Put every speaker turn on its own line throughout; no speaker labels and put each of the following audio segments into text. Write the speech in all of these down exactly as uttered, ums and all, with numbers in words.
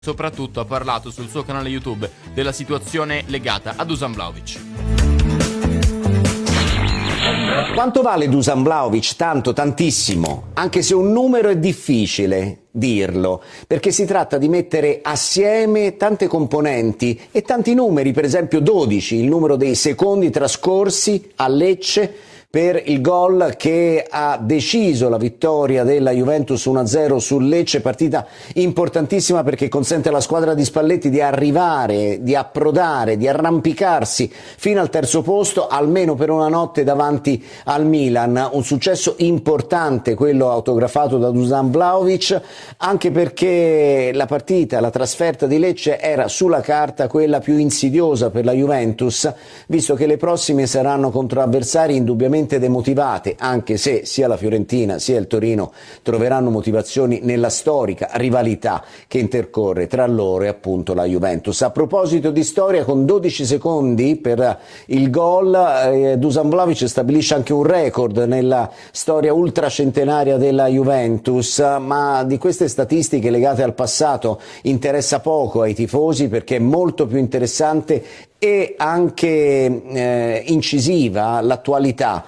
Soprattutto ha parlato sul suo canale YouTube della situazione legata a Dusan Vlahovic.
Quanto vale Dusan Vlahovic? Tanto, tantissimo, anche se un numero è difficile dirlo, perché si tratta di mettere assieme tante componenti e tanti numeri, per esempio dodici, il numero dei secondi trascorsi a Lecce per il gol che ha deciso la vittoria della Juventus uno a zero sul Lecce, partita importantissima perché consente alla squadra di Spalletti di arrivare, di approdare, di arrampicarsi fino al terzo posto, almeno per una notte davanti al Milan. Un successo importante quello autografato da Dusan Vlahovic, anche perché la partita, la trasferta di Lecce era sulla carta quella più insidiosa per la Juventus, visto che le prossime saranno contro avversari indubbiamente demotivate, anche se sia la Fiorentina sia il Torino troveranno motivazioni nella storica rivalità che intercorre tra loro e appunto la Juventus. A proposito di storia, con dodici secondi per il gol, eh, Dusan Vlahovic stabilisce anche un record nella storia ultracentenaria della Juventus, ma di queste statistiche legate al passato interessa poco ai tifosi, perché è molto più interessante e anche eh, incisiva l'attualità,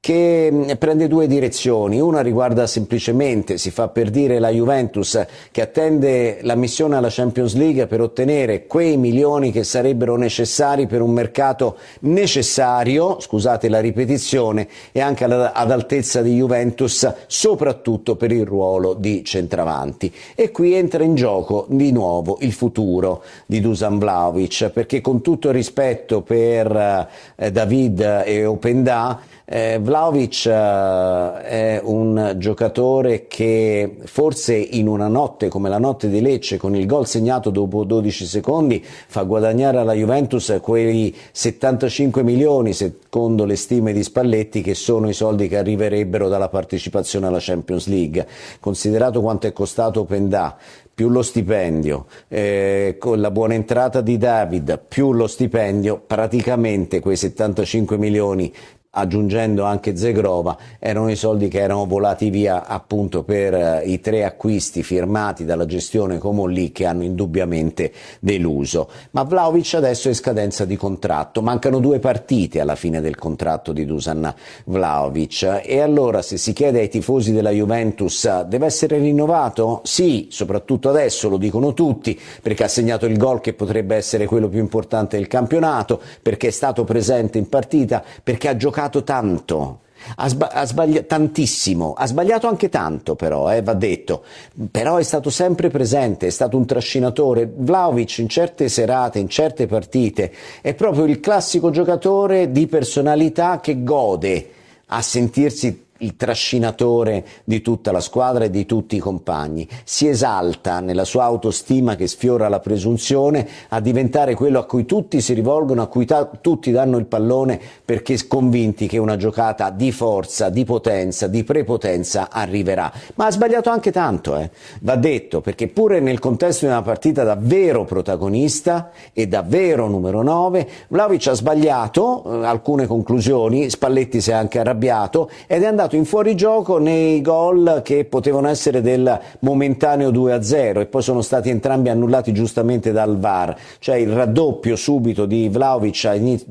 che prende due direzioni. Una riguarda semplicemente, si fa per dire, la Juventus che attende l'ammissione alla Champions League per ottenere quei milioni che sarebbero necessari per un mercato necessario, scusate la ripetizione, e anche ad altezza di Juventus, soprattutto per il ruolo di centravanti. E qui entra in gioco di nuovo il futuro di Dusan Vlahovic, perché con tutto il rispetto per eh, David e Openda, Eh, Vlahovic eh, è un giocatore che forse in una notte come la notte di Lecce, con il gol segnato dopo dodici secondi, fa guadagnare alla Juventus quei settantacinque milioni, secondo le stime di Spalletti, che sono i soldi che arriverebbero dalla partecipazione alla Champions League. Considerato quanto è costato Openda, più lo stipendio, eh, con la buona entrata di David, più lo stipendio, praticamente quei settantacinque milioni, aggiungendo anche Zegrova, erano i soldi che erano volati via appunto per eh, i tre acquisti firmati dalla gestione Comolli, che hanno indubbiamente deluso. Ma Vlahovic adesso è in scadenza di contratto, mancano due partite alla fine del contratto di Dusan Vlahovic, e allora se si chiede ai tifosi della Juventus deve essere rinnovato? Sì, soprattutto adesso, lo dicono tutti, perché ha segnato il gol che potrebbe essere quello più importante del campionato, perché è stato presente in partita, perché ha giocato tanto, ha, sba- ha sbagliato tantissimo, ha sbagliato anche tanto però, eh, va detto, però è stato sempre presente, è stato un trascinatore. Vlahovic in certe serate, in certe partite, è proprio il classico giocatore di personalità che gode a sentirsi il trascinatore di tutta la squadra e di tutti i compagni, si esalta nella sua autostima che sfiora la presunzione a diventare quello a cui tutti si rivolgono, a cui ta- tutti danno il pallone, perché convinti che una giocata di forza, di potenza, di prepotenza arriverà. Ma ha sbagliato anche tanto, eh? Va detto, perché pure nel contesto di una partita davvero protagonista e davvero numero nove, Vlahovic ha sbagliato eh, alcune conclusioni, Spalletti si è anche arrabbiato ed è andato in fuorigioco nei gol che potevano essere del momentaneo due a zero e poi sono stati entrambi annullati giustamente dal V A R, cioè il raddoppio subito di Vlahovic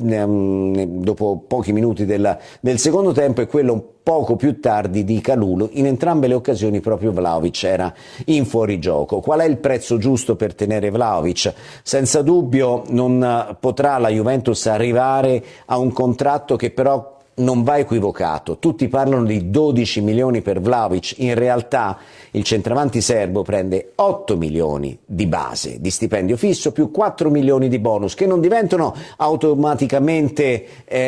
dopo pochi minuti del, del secondo tempo e quello un poco più tardi di Kalulu. In entrambe le occasioni proprio Vlahovic era in fuorigioco. Qual è il prezzo giusto per tenere Vlahovic? Senza dubbio non potrà la Juventus arrivare a un contratto che però non va equivocato. Tutti parlano di dodici milioni per Vlahovic, in realtà il centravanti serbo prende otto milioni di base di stipendio fisso più quattro milioni di bonus, che non diventano automaticamente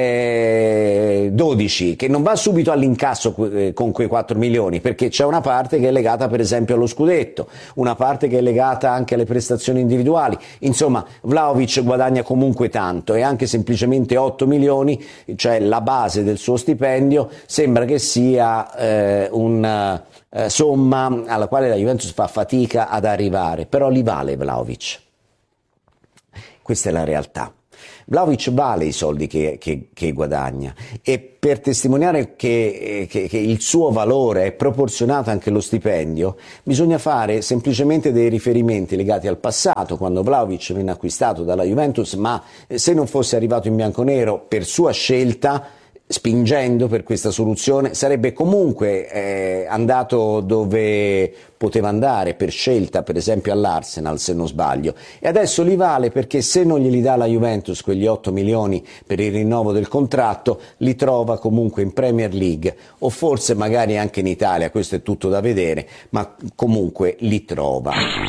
eh, dodici, che non va subito all'incasso eh, con quei quattro milioni, perché c'è una parte che è legata per esempio allo scudetto, una parte che è legata anche alle prestazioni individuali. Insomma, Vlahovic guadagna comunque tanto e anche semplicemente otto milioni, cioè la base del suo stipendio, sembra che sia eh, una eh, somma alla quale la Juventus fa fatica ad arrivare, però li vale Vlahovic. Questa è la realtà. Vlahovic vale i soldi che, che, che guadagna, e per testimoniare che, che, che il suo valore è proporzionato anche allo stipendio bisogna fare semplicemente dei riferimenti legati al passato, quando Vlahovic venne acquistato dalla Juventus, ma se non fosse arrivato in bianconero per sua scelta, spingendo per questa soluzione, sarebbe comunque eh, andato dove poteva andare per scelta, per esempio all'Arsenal, se non sbaglio, e adesso li vale perché se non glieli dà la Juventus quegli otto milioni per il rinnovo del contratto, li trova comunque in Premier League o forse magari anche in Italia, questo è tutto da vedere, ma comunque li trova.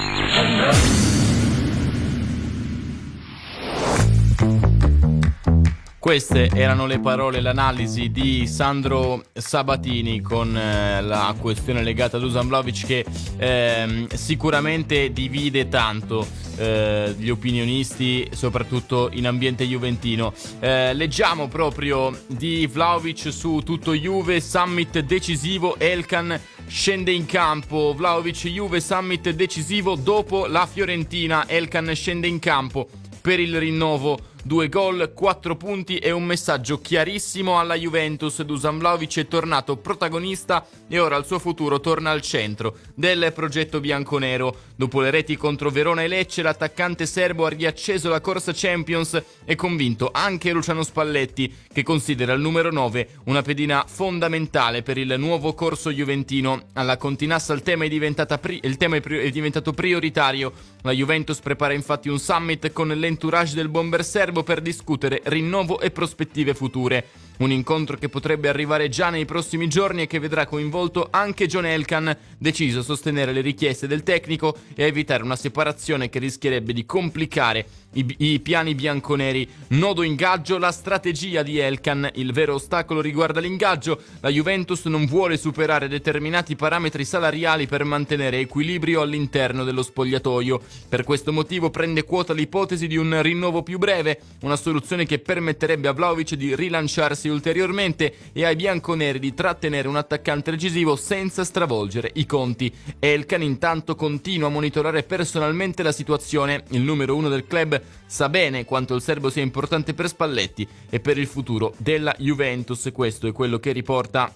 Queste erano le parole, l'analisi di Sandro Sabatini con eh, la questione legata a Dusan Vlahovic, che eh, sicuramente divide tanto eh, gli opinionisti, soprattutto in ambiente juventino. Eh, leggiamo proprio di Vlahovic su Tutto Juve: summit decisivo, Elkan scende in campo. Vlahovic, Juve, summit decisivo dopo la Fiorentina, Elkan scende in campo per il rinnovo. Due gol, quattro punti e un messaggio chiarissimo alla Juventus. Dusan Vlahovic è tornato protagonista e ora il suo futuro torna al centro del progetto bianconero. Dopo le reti contro Verona e Lecce, l'attaccante serbo ha riacceso la corsa Champions e convinto anche Luciano Spalletti, che considera il numero nove una pedina fondamentale per il nuovo corso juventino. Alla Continassa il tema è, diventata pri- il tema è, pri- è diventato prioritario. La Juventus prepara infatti un summit con l'entourage del bomber serbo per discutere rinnovo e prospettive future. Un incontro che potrebbe arrivare già nei prossimi giorni e che vedrà coinvolto anche John Elkan, deciso a sostenere le richieste del tecnico e a evitare una separazione che rischierebbe di complicare i, i piani bianconeri. Nodo ingaggio, la strategia di Elkan. Il vero ostacolo riguarda l'ingaggio. La Juventus non vuole superare determinati parametri salariali per mantenere equilibrio all'interno dello spogliatoio. Per questo motivo prende quota l'ipotesi di un rinnovo più breve, una soluzione che permetterebbe a Vlahovic di rilanciarsi ulteriormente e ai bianconeri di trattenere un attaccante decisivo senza stravolgere i conti. Elkan intanto continua a monitorare personalmente la situazione. Il numero uno del club sa bene quanto il serbo sia importante per Spalletti e per il futuro della Juventus. Questo è quello che riporta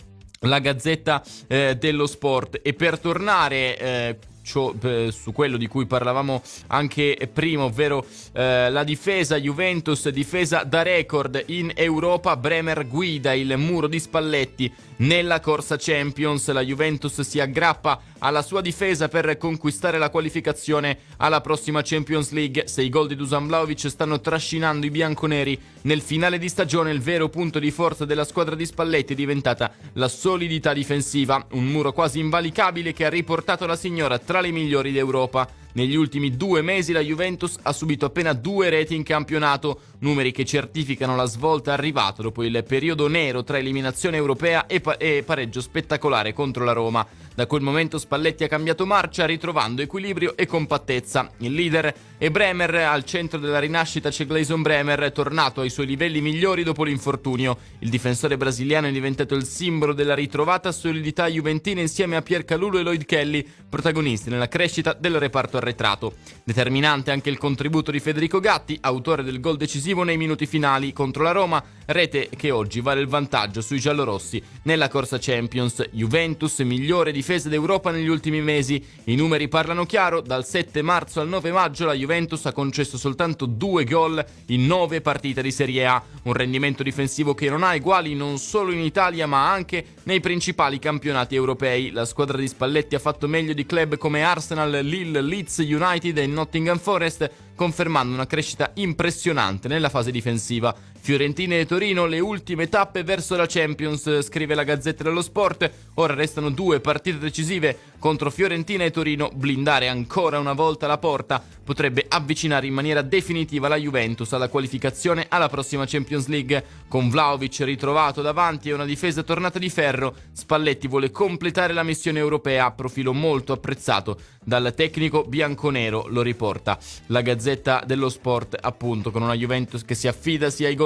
la Gazzetta eh, dello Sport. E per tornare eh, Ciò, eh, su quello di cui parlavamo anche prima, ovvero eh, la difesa Juventus, difesa da record in Europa. Bremer guida il muro di Spalletti nella corsa Champions. La Juventus si aggrappa alla sua difesa per conquistare la qualificazione alla prossima Champions League. Se i gol di Dusan Vlahovic stanno trascinando i bianconeri nel finale di stagione, il vero punto di forza della squadra di Spalletti è diventata la solidità difensiva, un muro quasi invalicabile che ha riportato la signora tra le migliori d'Europa. Negli ultimi due mesi la Juventus ha subito appena due reti in campionato, numeri che certificano la svolta arrivata dopo il periodo nero tra eliminazione europea e, pa- e pareggio spettacolare contro la Roma. Da quel momento Spalletti ha cambiato marcia, ritrovando equilibrio e compattezza. Il leader è Bremer. Al centro della rinascita c'è Gleison Bremer, tornato ai suoi livelli migliori dopo l'infortunio. Il difensore brasiliano è diventato il simbolo della ritrovata solidità juventina insieme a Piercalulo e Lloyd Kelly, protagonisti nella crescita del reparto arretrato. Determinante anche il contributo di Federico Gatti, autore del gol decisivo nei minuti finali contro la Roma, rete che oggi vale il vantaggio sui giallorossi nella corsa Champions. Juventus migliore difesa d'Europa negli ultimi mesi. I numeri parlano chiaro: dal sette marzo al nove maggio la Juventus ha concesso soltanto due gol in nove partite di Serie A, un rendimento difensivo che non ha eguali non solo in Italia ma anche nei principali campionati europei. La squadra di Spalletti ha fatto meglio di club come Arsenal, Lille, Leeds United e Nottingham Forest, confermando una crescita impressionante nella fase difensiva. Fiorentina e Torino le ultime tappe verso la Champions, scrive la Gazzetta dello Sport. Ora restano due partite decisive contro Fiorentina e Torino. Blindare ancora una volta la porta potrebbe avvicinare in maniera definitiva la Juventus alla qualificazione alla prossima Champions League. Con Vlahovic ritrovato davanti e una difesa tornata di ferro, Spalletti vuole completare la missione europea, profilo molto apprezzato dal tecnico bianconero, lo riporta la Gazzetta dello Sport, appunto, con una Juventus che si affida sia ai gol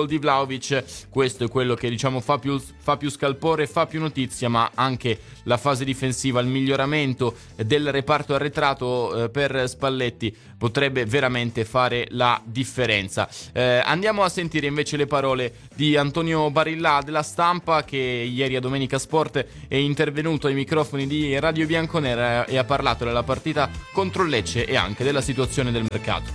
di Vlahovic. Questo è quello che diciamo fa più, fa più scalpore, fa più notizia, ma anche la fase difensiva, il miglioramento del reparto arretrato eh, per Spalletti potrebbe veramente fare la differenza. Eh, andiamo a sentire invece le parole di Antonio Barilla della Stampa, che ieri a Domenica Sport è intervenuto ai microfoni di Radio Bianconera e ha parlato della partita contro il Lecce e anche della situazione del mercato.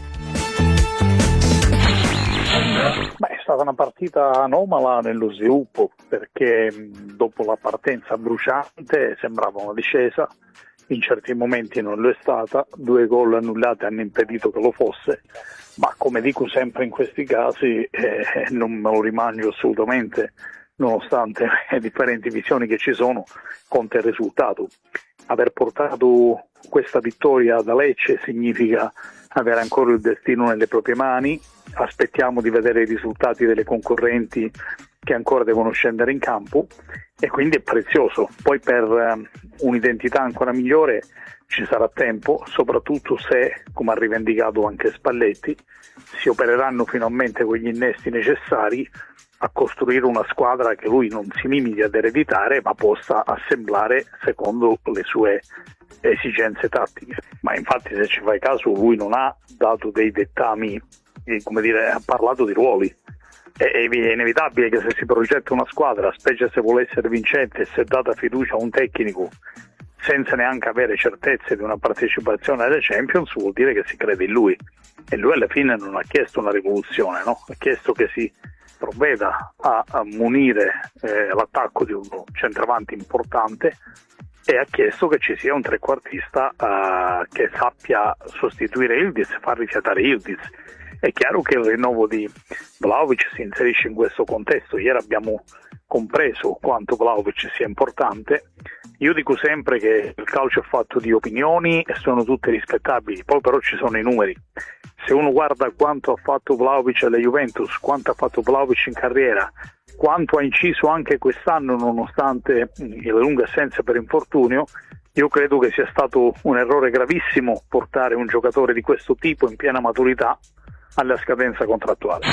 Beh, è stata una partita anomala nello sviluppo, perché dopo la partenza bruciante sembrava una discesa, in certi momenti non lo è stata, due gol annullati hanno impedito che lo fosse, ma come dico sempre in questi casi eh, non me lo rimangio assolutamente, nonostante le differenti visioni che ci sono, conta il risultato. Aver portato questa vittoria da Lecce significa avere ancora il destino nelle proprie mani. Aspettiamo di vedere i risultati delle concorrenti che ancora devono scendere in campo, e quindi è prezioso. Poi per um, un'identità ancora migliore ci sarà tempo, soprattutto se, come ha rivendicato anche Spalletti, si opereranno finalmente quegli innesti necessari a costruire una squadra che lui non si limiti ad ereditare, ma possa assemblare secondo le sue esigenze tattiche. Ma infatti, se ci fai caso, lui non ha dato dei dettami, come dire, ha parlato di ruoli. È inevitabile che se si progetta una squadra, specie se vuole essere vincente e se è data fiducia a un tecnico senza neanche avere certezze di una partecipazione alle Champions, vuol dire che si crede in lui, e lui alla fine non ha chiesto una rivoluzione, no? Ha chiesto che si provveda a, a munire eh, l'attacco di un centravanti importante, e ha chiesto che ci sia un trequartista uh, che sappia sostituire Yildiz, far rifiatare Yildiz. È chiaro che il rinnovo di Vlahovic si inserisce in questo contesto. Ieri abbiamo compreso quanto Vlahovic sia importante. Io dico sempre che il calcio è fatto di opinioni e sono tutte rispettabili, poi però ci sono i numeri. Se uno guarda quanto ha fatto Vlahovic alla Juventus, quanto ha fatto Vlahovic in carriera, quanto ha inciso anche quest'anno nonostante le lunghe assenze per infortunio, io credo che sia stato un errore gravissimo portare un giocatore di questo tipo in piena maturità alla scadenza contrattuale.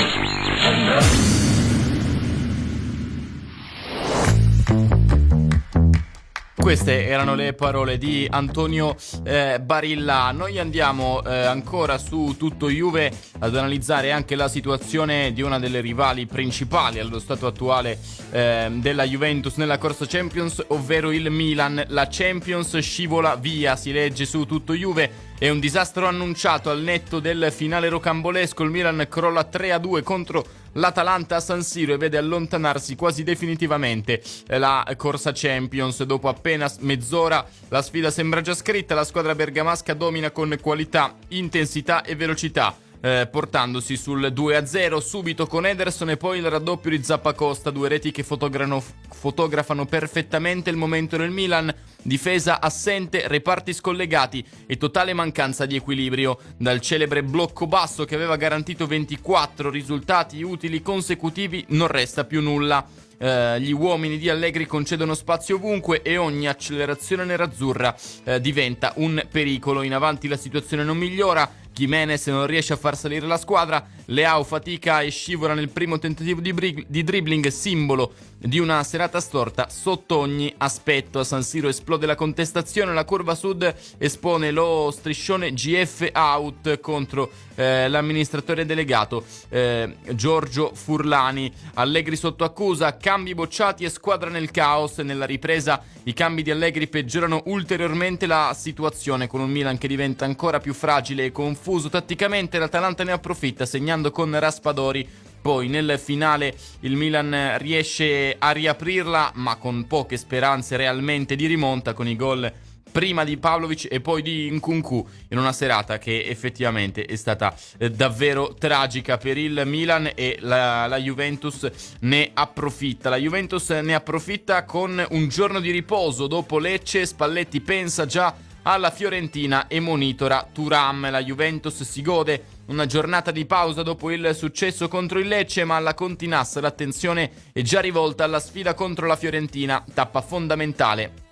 Queste erano le parole di Antonio eh, Barilla. Noi andiamo eh, ancora su tutto Juve ad analizzare anche la situazione di una delle rivali principali allo stato attuale eh, della Juventus nella corsa Champions, ovvero il Milan. La Champions scivola via, si legge su tutto Juve. È un disastro annunciato al netto del finale rocambolesco. Il Milan crolla tre a due contro l'Atalanta a San Siro e vede allontanarsi quasi definitivamente la corsa Champions. Dopo appena mezz'ora la sfida sembra già scritta. La squadra bergamasca domina con qualità, intensità e velocità, eh, portandosi sul due a zero subito con Ederson, e poi il raddoppio di Zappacosta. Due reti che fotografano, fotografano perfettamente il momento del Milan. Difesa assente, reparti scollegati e totale mancanza di equilibrio. Dal celebre blocco basso che aveva garantito ventiquattro risultati utili consecutivi non resta più nulla. Eh, gli uomini di Allegri concedono spazio ovunque e ogni accelerazione nerazzurra eh, diventa un pericolo. In avanti la situazione non migliora. Gimenez non riesce a far salire la squadra. Leao fatica e scivola nel primo tentativo di, brig- di dribbling, simbolo di una serata storta sotto ogni aspetto. A San Siro esplode la contestazione. La curva sud espone lo striscione G F out contro eh, l'amministratore delegato eh, Giorgio Furlani. Allegri sotto accusa, cambi bocciati e squadra nel caos. Nella ripresa i cambi di Allegri peggiorano ulteriormente la situazione, con un Milan che diventa ancora più fragile e confuso tatticamente. L'Atalanta ne approfitta segnando con Raspadori. Poi nel finale il Milan riesce a riaprirla, ma con poche speranze realmente di rimonta, con i gol prima di Pavlovic e poi di Nkunku, in una serata che effettivamente è stata eh, davvero tragica per il Milan, e la, la Juventus ne approfitta. La Juventus ne approfitta con un giorno di riposo dopo Lecce. Spalletti pensa già alla Fiorentina e monitora Thuram. La Juventus si gode una giornata di pausa dopo il successo contro il Lecce, ma alla Continassa l'attenzione è già rivolta alla sfida contro la Fiorentina, tappa fondamentale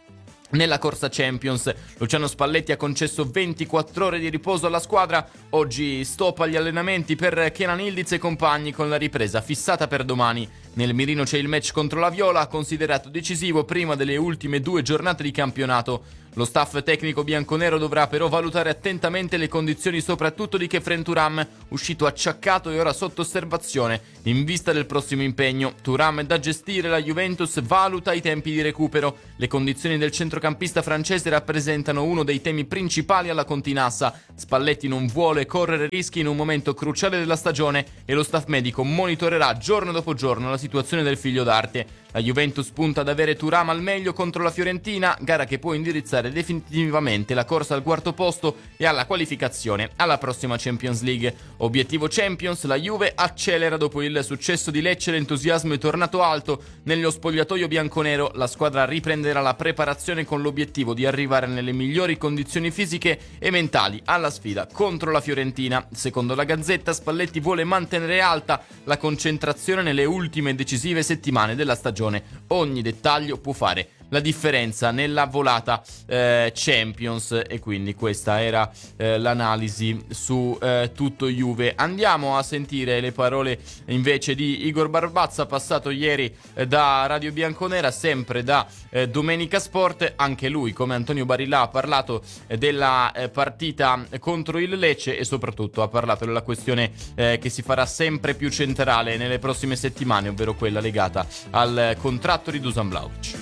nella corsa Champions. Luciano Spalletti ha concesso ventiquattro ore di riposo alla squadra. Oggi stop agli allenamenti per Kenan Yildiz e compagni, con la ripresa fissata per domani. Nel mirino c'è il match contro la Viola, considerato decisivo prima delle ultime due giornate di campionato. Lo staff tecnico bianconero dovrà però valutare attentamente le condizioni, soprattutto di Khéphren Thuram, uscito acciaccato e ora sotto osservazione in vista del prossimo impegno. Thuram è da gestire, la Juventus valuta i tempi di recupero. Le condizioni del centrocampista francese rappresentano uno dei temi principali alla Continassa. Spalletti non vuole correre rischi in un momento cruciale della stagione e lo staff medico monitorerà giorno dopo giorno la situazione del figlio d'arte. La Juventus punta ad avere Thuram al meglio contro la Fiorentina, gara che può indirizzare definitivamente la corsa al quarto posto e alla qualificazione alla prossima Champions League. Obiettivo Champions, la Juve accelera dopo il successo di Lecce, l'entusiasmo è tornato alto nello spogliatoio bianconero. La squadra riprenderà la preparazione con l'obiettivo di arrivare nelle migliori condizioni fisiche e mentali alla sfida contro la Fiorentina. Secondo la Gazzetta, Spalletti vuole mantenere alta la concentrazione nelle ultime decisive settimane della stagione. Ogni dettaglio può fare la differenza nella volata eh, Champions, e quindi questa era eh, l'analisi su eh, tutto Juve. Andiamo a sentire le parole invece di Igor Barbazza, passato ieri eh, da Radio Bianconera, sempre da eh, Domenica Sport. Anche lui, come Antonio Barilla, ha parlato eh, della eh, partita contro il Lecce e soprattutto ha parlato della questione eh, che si farà sempre più centrale nelle prossime settimane, ovvero quella legata al eh, contratto di Dusan Vlahovic.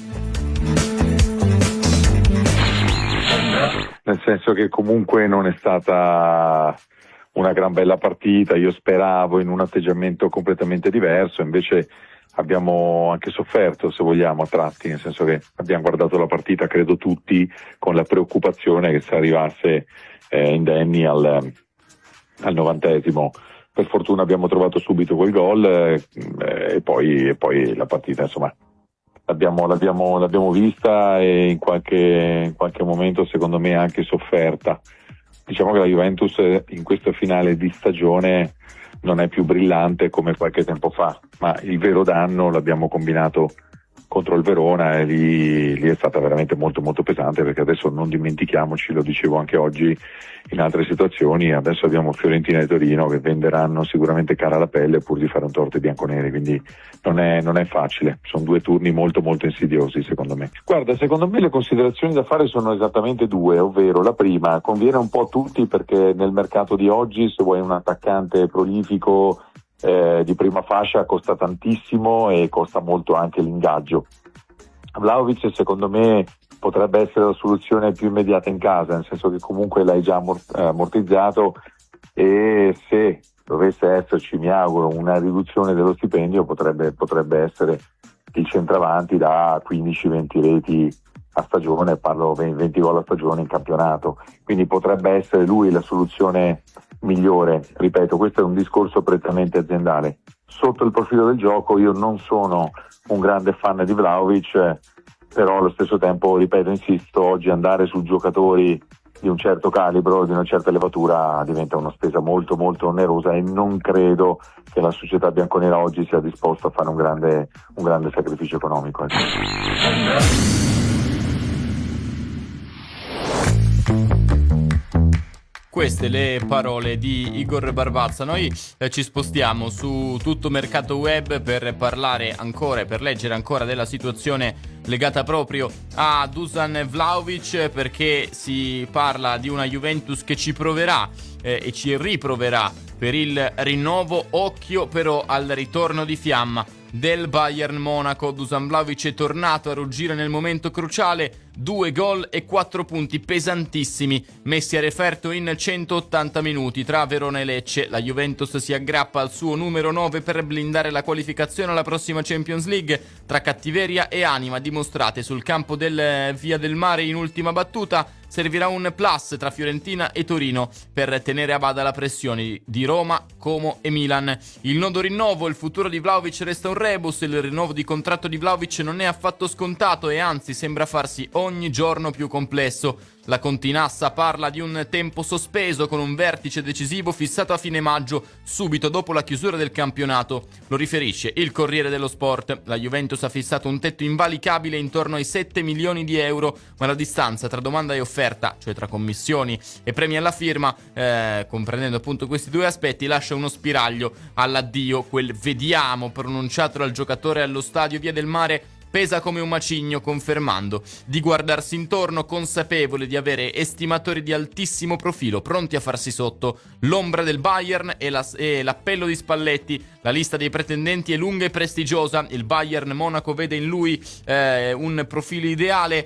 Nel senso che comunque non è stata una gran bella partita, io speravo in un atteggiamento completamente diverso, invece abbiamo anche sofferto, se vogliamo, a tratti, nel senso che abbiamo guardato la partita, credo tutti, con la preoccupazione che si arrivasse eh, indenni al, al novantesimo. Per fortuna abbiamo trovato subito quel gol eh, e, poi, e poi la partita, insomma, L'abbiamo, l'abbiamo, l'abbiamo vista e in qualche, in qualche momento secondo me anche sofferta. Diciamo che la Juventus in questa finale di stagione non è più brillante come qualche tempo fa, ma il vero danno l'abbiamo combinato contro il Verona e lì, lì è stata veramente molto molto pesante, perché adesso non dimentichiamoci, lo dicevo anche oggi in altre situazioni, adesso abbiamo Fiorentina e Torino che venderanno sicuramente cara la pelle pur di fare un torto ai bianconeri, quindi non è, non è facile, sono due turni molto molto insidiosi secondo me. Guarda, secondo me le considerazioni da fare sono esattamente due, ovvero la prima, conviene un po' a tutti perché nel mercato di oggi, se vuoi un attaccante prolifico Eh, di prima fascia, costa tantissimo e costa molto anche l'ingaggio. Vlahovic secondo me potrebbe essere la soluzione più immediata in casa, nel senso che comunque l'hai già ammortizzato e se dovesse esserci, mi auguro, una riduzione dello stipendio potrebbe, potrebbe essere il centravanti da quindici venti reti a stagione, parlo venti gol a stagione in campionato, quindi potrebbe essere lui la soluzione migliore. Ripeto, questo è un discorso prettamente aziendale. Sotto il profilo del gioco io non sono un grande fan di Vlahovic, però allo stesso tempo, ripeto, insisto, oggi andare su giocatori di un certo calibro, di una certa levatura diventa una spesa molto molto onerosa e non credo che la società bianconera oggi sia disposta a fare un grande, un grande sacrificio economico.
Queste le parole di Igor Barbazza. Noi eh, ci spostiamo su tutto mercato web per parlare ancora e per leggere ancora della situazione legata proprio a Dusan Vlahovic, perché si parla di una Juventus che ci proverà eh, e ci riproverà per il rinnovo. Occhio però al ritorno di fiamma del Bayern Monaco. Dusan Vlahovic è tornato a ruggire nel momento cruciale, due gol e quattro punti pesantissimi messi a referto in centottanta minuti tra Verona e Lecce. La Juventus si aggrappa al suo numero nove per blindare la qualificazione alla prossima Champions League. Tra cattiveria e anima dimostrate sul campo del Via del Mare in ultima battuta, servirà un plus tra Fiorentina e Torino per tenere a bada la pressione di Roma, Como e Milan. Il nodo rinnovo, il futuro di Vlahovic resta un rebus, il rinnovo di contratto di Vlahovic non è affatto scontato e anzi sembra farsi ogni giorno più complesso. La Continassa parla di un tempo sospeso con un vertice decisivo fissato a fine maggio, subito dopo la chiusura del campionato. Lo riferisce il Corriere dello Sport. La Juventus ha fissato un tetto invalicabile intorno ai sette milioni di euro, ma la distanza tra domanda e offerta, cioè tra commissioni e premi alla firma, eh, comprendendo appunto questi due aspetti, lascia uno spiraglio all'addio. Quel vediamo pronunciato dal giocatore allo stadio Via del Mare pesa come un macigno, confermando di guardarsi intorno, consapevole di avere estimatori di altissimo profilo pronti a farsi sotto. L'ombra del Bayern e, la, e l'appello di Spalletti. La lista dei pretendenti è lunga e prestigiosa. Il Bayern Monaco vede in lui eh, un profilo ideale,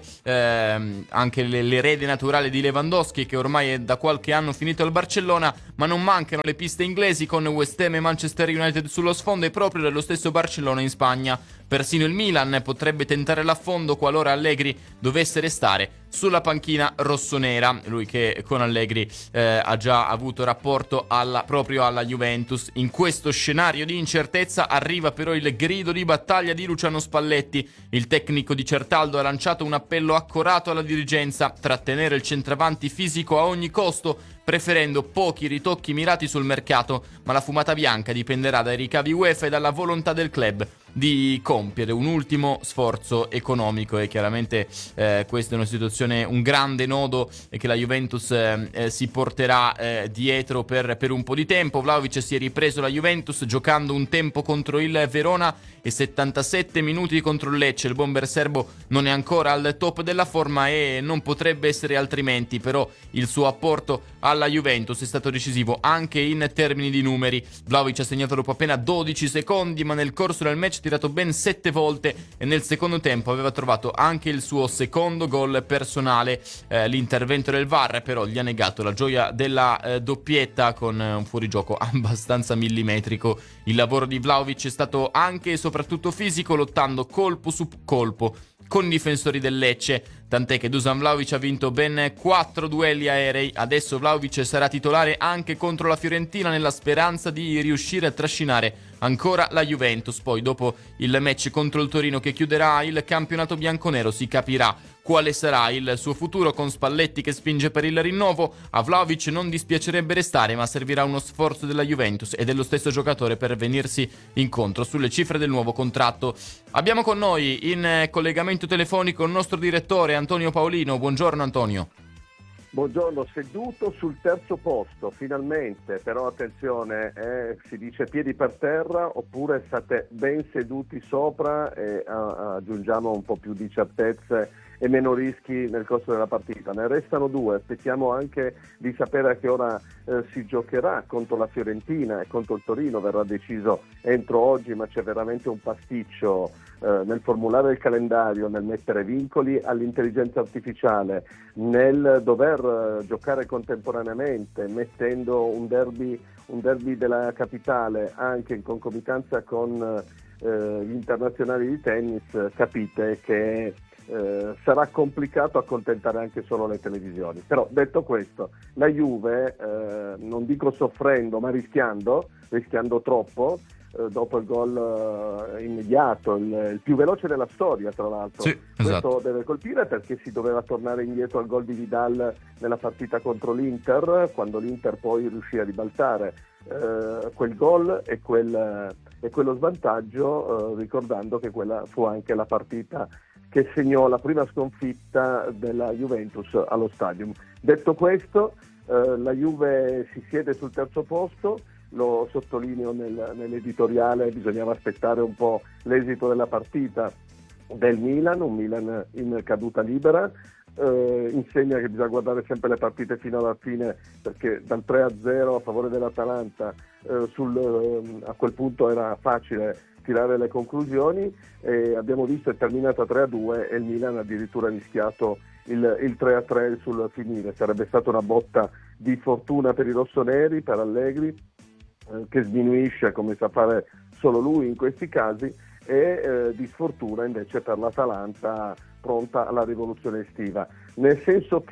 eh, anche l'erede naturale di Lewandowski, che ormai è da qualche anno finito al Barcellona, ma non mancano le piste inglesi con West Ham e Manchester United sullo sfondo e proprio dello stesso Barcellona in Spagna. Persino il Milan potrebbe tentare l'affondo qualora Allegri dovesse restare sulla panchina rossonera, lui che con Allegri eh, ha già avuto rapporto alla, proprio alla Juventus. In questo scenario di incertezza arriva però il grido di battaglia di Luciano Spalletti. Il tecnico di Certaldo ha lanciato un appello accorato alla dirigenza: trattenere il centravanti fisico a ogni costo, preferendo pochi ritocchi mirati sul mercato, ma la fumata bianca dipenderà dai ricavi UEFA e dalla volontà del club di compiere un ultimo sforzo economico. E chiaramente eh, questa è una situazione, un grande nodo che la Juventus eh, eh, si porterà eh, dietro per, per un po' di tempo. Vlahovic si è ripreso la Juventus giocando un tempo contro il Verona e settantasette minuti contro il Lecce. Il bomber serbo non è ancora al top della forma e non potrebbe essere altrimenti, però il suo apporto alla Juventus è stato decisivo anche in termini di numeri. Vlahovic ha segnato dopo appena dodici secondi, ma nel corso del match ha tirato ben sette volte e nel secondo tempo aveva trovato anche il suo secondo gol personale. Eh, l'intervento del V A R però gli ha negato la gioia della eh, doppietta con eh, un fuorigioco abbastanza millimetrico. Il lavoro di Vlahovic è stato anche e soprattutto fisico, lottando colpo su colpo con i difensori del Lecce, tant'è che Dusan Vlahovic ha vinto ben quattro duelli aerei. Adesso Vlahovic sarà titolare anche contro la Fiorentina nella speranza di riuscire a trascinare ancora la Juventus. Poi dopo il match contro il Torino che chiuderà il campionato bianconero si capirà quale sarà il suo futuro, con Spalletti che spinge per il rinnovo. A Vlahovic non dispiacerebbe restare, ma servirà uno sforzo della Juventus e dello stesso giocatore per venirsi incontro sulle cifre del nuovo contratto. Abbiamo con noi in collegamento telefonico il nostro direttore Antonio Paolino. Buongiorno Antonio.
Buongiorno, seduto sul terzo posto, finalmente, però attenzione, eh, si dice piedi per terra oppure state ben seduti sopra e a, aggiungiamo un po' più di certezze e meno rischi nel corso della partita. Ne restano due, aspettiamo anche di sapere a che ora eh, si giocherà contro la Fiorentina e contro il Torino, verrà deciso entro oggi, ma c'è veramente un pasticcio eh, nel formulare il calendario, nel mettere vincoli all'intelligenza artificiale, nel dover eh, giocare contemporaneamente, mettendo un derby, un derby della capitale anche in concomitanza con eh, gli internazionali di tennis. Capite che Eh, sarà complicato accontentare anche solo le televisioni. Però detto questo, la Juve eh, non dico soffrendo ma rischiando rischiando troppo eh, dopo il gol eh, immediato, il, il più veloce della storia tra l'altro.
Sì, esatto.
Questo deve colpire perché si doveva tornare indietro al gol di Vidal nella partita contro l'Inter, quando l'Inter poi riuscì a ribaltare eh, quel gol e, quel, e quello svantaggio, eh, ricordando che quella fu anche la partita che segnò la prima sconfitta della Juventus allo Stadium. Detto questo, eh, la Juve si siede sul terzo posto, lo sottolineo nel, nell'editoriale, bisognava aspettare un po' l'esito della partita del Milan, un Milan in caduta libera, eh, insegna che bisogna guardare sempre le partite fino alla fine, perché dal tre a zero a favore dell'Atalanta eh, sul, eh, a quel punto era facile tirare le conclusioni, e abbiamo visto è terminata tre a due e il Milan ha addirittura rischiato il, il tre a tre sul finire. Sarebbe stata una botta di fortuna per i rossoneri, per Allegri, eh, che sminuisce come sa fare solo lui in questi casi, e eh, di sfortuna invece per l'Atalanta pronta alla rivoluzione estiva, nel senso che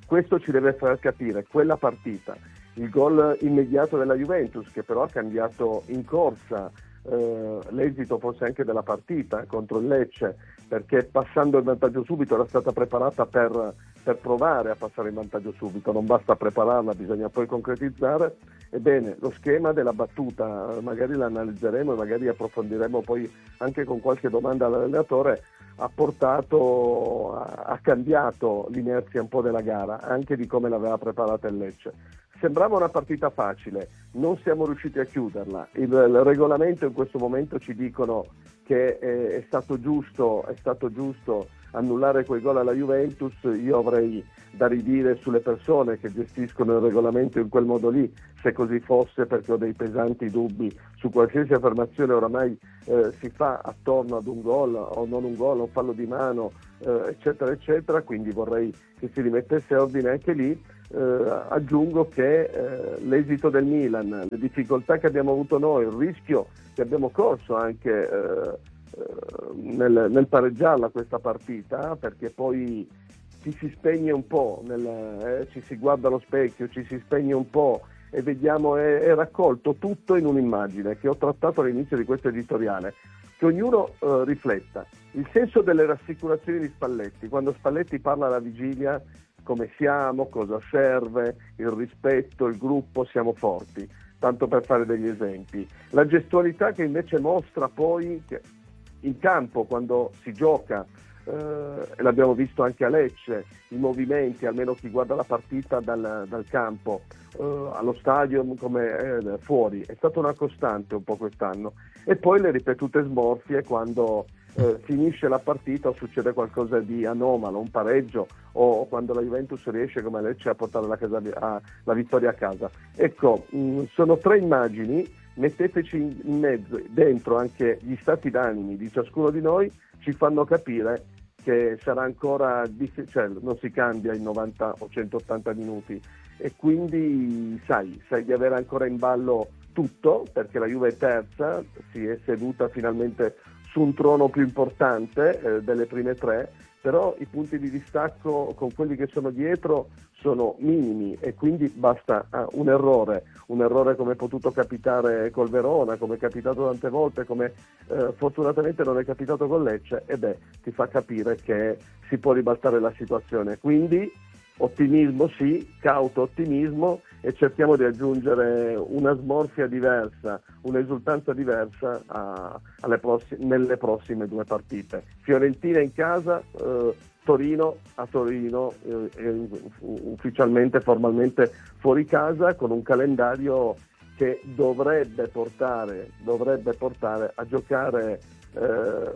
Questo ci deve far capire quella partita, il gol immediato della Juventus che però ha cambiato in corsa eh, l'esito forse anche della partita contro il Lecce, perché passando il vantaggio subito era stata preparata per, per provare a passare in vantaggio subito, non basta prepararla, bisogna poi concretizzare. Ebbene, lo schema della battuta magari l'analizzeremo e magari approfondiremo poi anche con qualche domanda all'allenatore, ha portato, ha cambiato l'inerzia un po' della gara, anche di come l'aveva preparata il Lecce. Sembrava una partita facile, non siamo riusciti a chiuderla. Il, il regolamento in questo momento ci dicono che è, è stato giusto, è stato giusto annullare quei gol alla Juventus. Io avrei da ridire sulle persone che gestiscono il regolamento in quel modo lì, se così fosse, perché ho dei pesanti dubbi su qualsiasi affermazione oramai eh, si fa attorno ad un gol o non un gol, un fallo di mano, eh, eccetera eccetera, quindi vorrei che si rimettesse ordine anche lì. Eh, aggiungo che eh, l'esito del Milan, le difficoltà che abbiamo avuto noi, il rischio che abbiamo corso anche eh, eh, nel, nel pareggiarla questa partita, perché poi ci si spegne un po', nel, eh, ci si guarda allo specchio, ci si spegne un po' e vediamo, è, è raccolto tutto in un'immagine che ho trattato all'inizio di questo editoriale, che ognuno eh, rifletta. Il senso delle rassicurazioni di Spalletti, quando Spalletti parla alla vigilia, come siamo, cosa serve, il rispetto, il gruppo, siamo forti, tanto per fare degli esempi. La gestualità che invece mostra poi che in campo, quando si gioca, eh, e l'abbiamo visto anche a Lecce, i movimenti, almeno chi guarda la partita dal, dal campo, eh, allo stadio come eh, fuori, è stata una costante un po' quest'anno. E poi le ripetute smorfie quando eh, finisce la partita o succede qualcosa di anomalo, un pareggio, o quando la Juventus riesce come Lecce a portare la, casa, a, la vittoria a casa. Ecco, mh, sono tre immagini, metteteci in mezzo, dentro anche gli stati d'animi di ciascuno di noi, ci fanno capire che sarà ancora difficile, cioè non si cambia in novanta o centottanta minuti, e quindi sai, sai di avere ancora in ballo tutto, perché la Juve è terza, si è seduta finalmente su un trono più importante eh, delle prime tre, però i punti di distacco con quelli che sono dietro sono minimi e quindi basta ah, un errore, un errore come è potuto capitare col Verona, come è capitato tante volte, come eh, fortunatamente non è capitato con Lecce, e beh, ti fa capire che si può ribaltare la situazione. Quindi ottimismo sì, cauto ottimismo, e cerchiamo di aggiungere una smorfia diversa, un'esultanza diversa a, alle prossime, nelle prossime due partite. Fiorentina in casa, eh, Torino a Torino, eh, ufficialmente, formalmente fuori casa, con un calendario che dovrebbe portare, dovrebbe portare a giocare eh,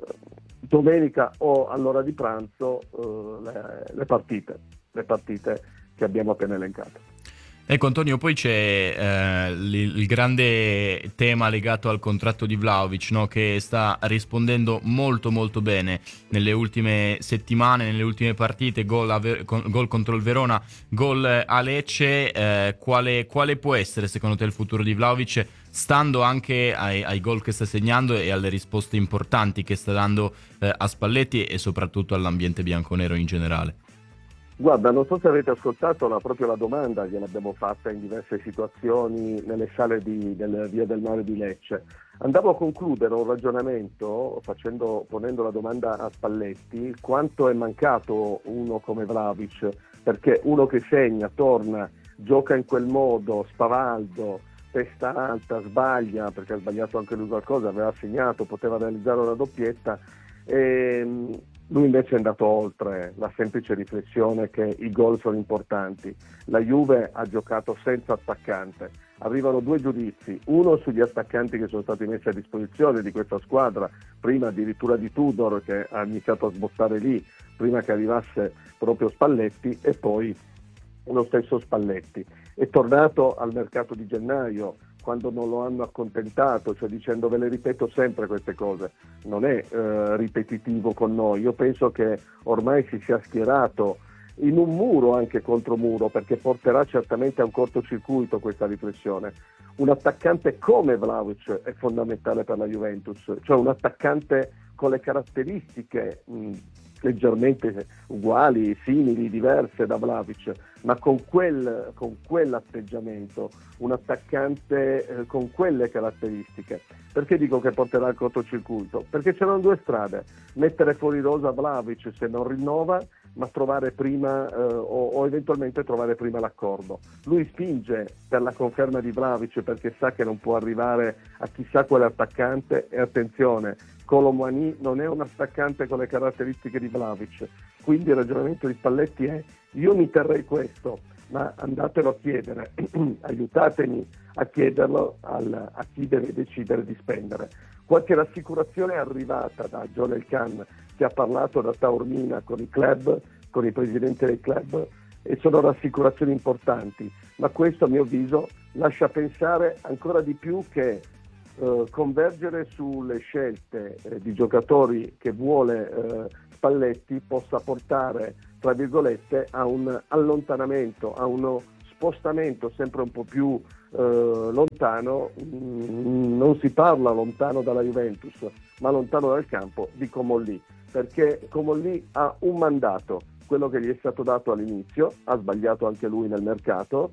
domenica o all'ora di pranzo eh, le, le partite, le partite che abbiamo appena elencato.
Ecco Antonio, poi c'è eh, il, il grande tema legato al contratto di Vlahovic, no? Che sta rispondendo molto molto bene nelle ultime settimane, nelle ultime partite, gol, a, gol contro il Verona, gol a Lecce. Eh, quale, quale può essere secondo te il futuro di Vlahovic, stando anche ai, ai gol che sta segnando e alle risposte importanti che sta dando eh, a Spalletti e soprattutto all'ambiente bianconero in generale?
Guarda, non so se avete ascoltato la, proprio la domanda, gliel'abbiamo fatta in diverse situazioni nelle sale di, del Via del Mare di Lecce. Andavo a concludere un ragionamento facendo, ponendo la domanda a Spalletti: quanto è mancato uno come Vlahovic, perché uno che segna, torna, gioca in quel modo, spavaldo, testa alta, sbaglia, perché ha sbagliato anche lui qualcosa, aveva segnato, poteva realizzare una doppietta, e lui invece è andato oltre la semplice riflessione che i gol sono importanti. La Juve ha giocato senza attaccante, arrivano due giudizi, uno sugli attaccanti che sono stati messi a disposizione di questa squadra, prima addirittura di Tudor che ha iniziato a sbottare lì prima che arrivasse proprio Spalletti, e poi lo stesso Spalletti è tornato al mercato di gennaio, quando non lo hanno accontentato, cioè dicendo: ve le ripeto sempre queste cose, non è eh, ripetitivo con noi. Io penso che ormai si sia schierato in un muro, anche contro muro, perché porterà certamente a un cortocircuito questa riflessione. Un attaccante come Vlahovic è fondamentale per la Juventus, cioè un attaccante con le caratteristiche mh, leggermente uguali, simili, diverse da Vlahovic, ma con quel con quell'atteggiamento, un attaccante eh, con quelle caratteristiche. Perché dico che porterà al cortocircuito? Perché c'erano due strade: mettere fuori rosa Vlahovic se non rinnova, ma trovare prima eh, o, o eventualmente trovare prima l'accordo. Lui spinge per la conferma di Vlahovic perché sa che non può arrivare a chissà quale attaccante, e attenzione, Kolo Muani non è un attaccante con le caratteristiche di Vlahovic, quindi il ragionamento di Spalletti è: io mi terrei questo, ma andatelo a chiedere, aiutatemi a chiederlo al, a chi deve decidere di spendere. Qualche rassicurazione è arrivata da Joel Khan, che ha parlato da Taormina con i club, con i presidenti dei club, e sono rassicurazioni importanti, ma questo a mio avviso lascia pensare ancora di più che eh, convergere sulle scelte eh, di giocatori che vuole eh, Spalletti possa portare, tra virgolette, a un allontanamento, a uno spostamento sempre un po' più eh, lontano. Non si parla lontano dalla Juventus, ma lontano dal campo, di Comolli, perché Comolli ha un mandato, quello che gli è stato dato all'inizio, ha sbagliato anche lui nel mercato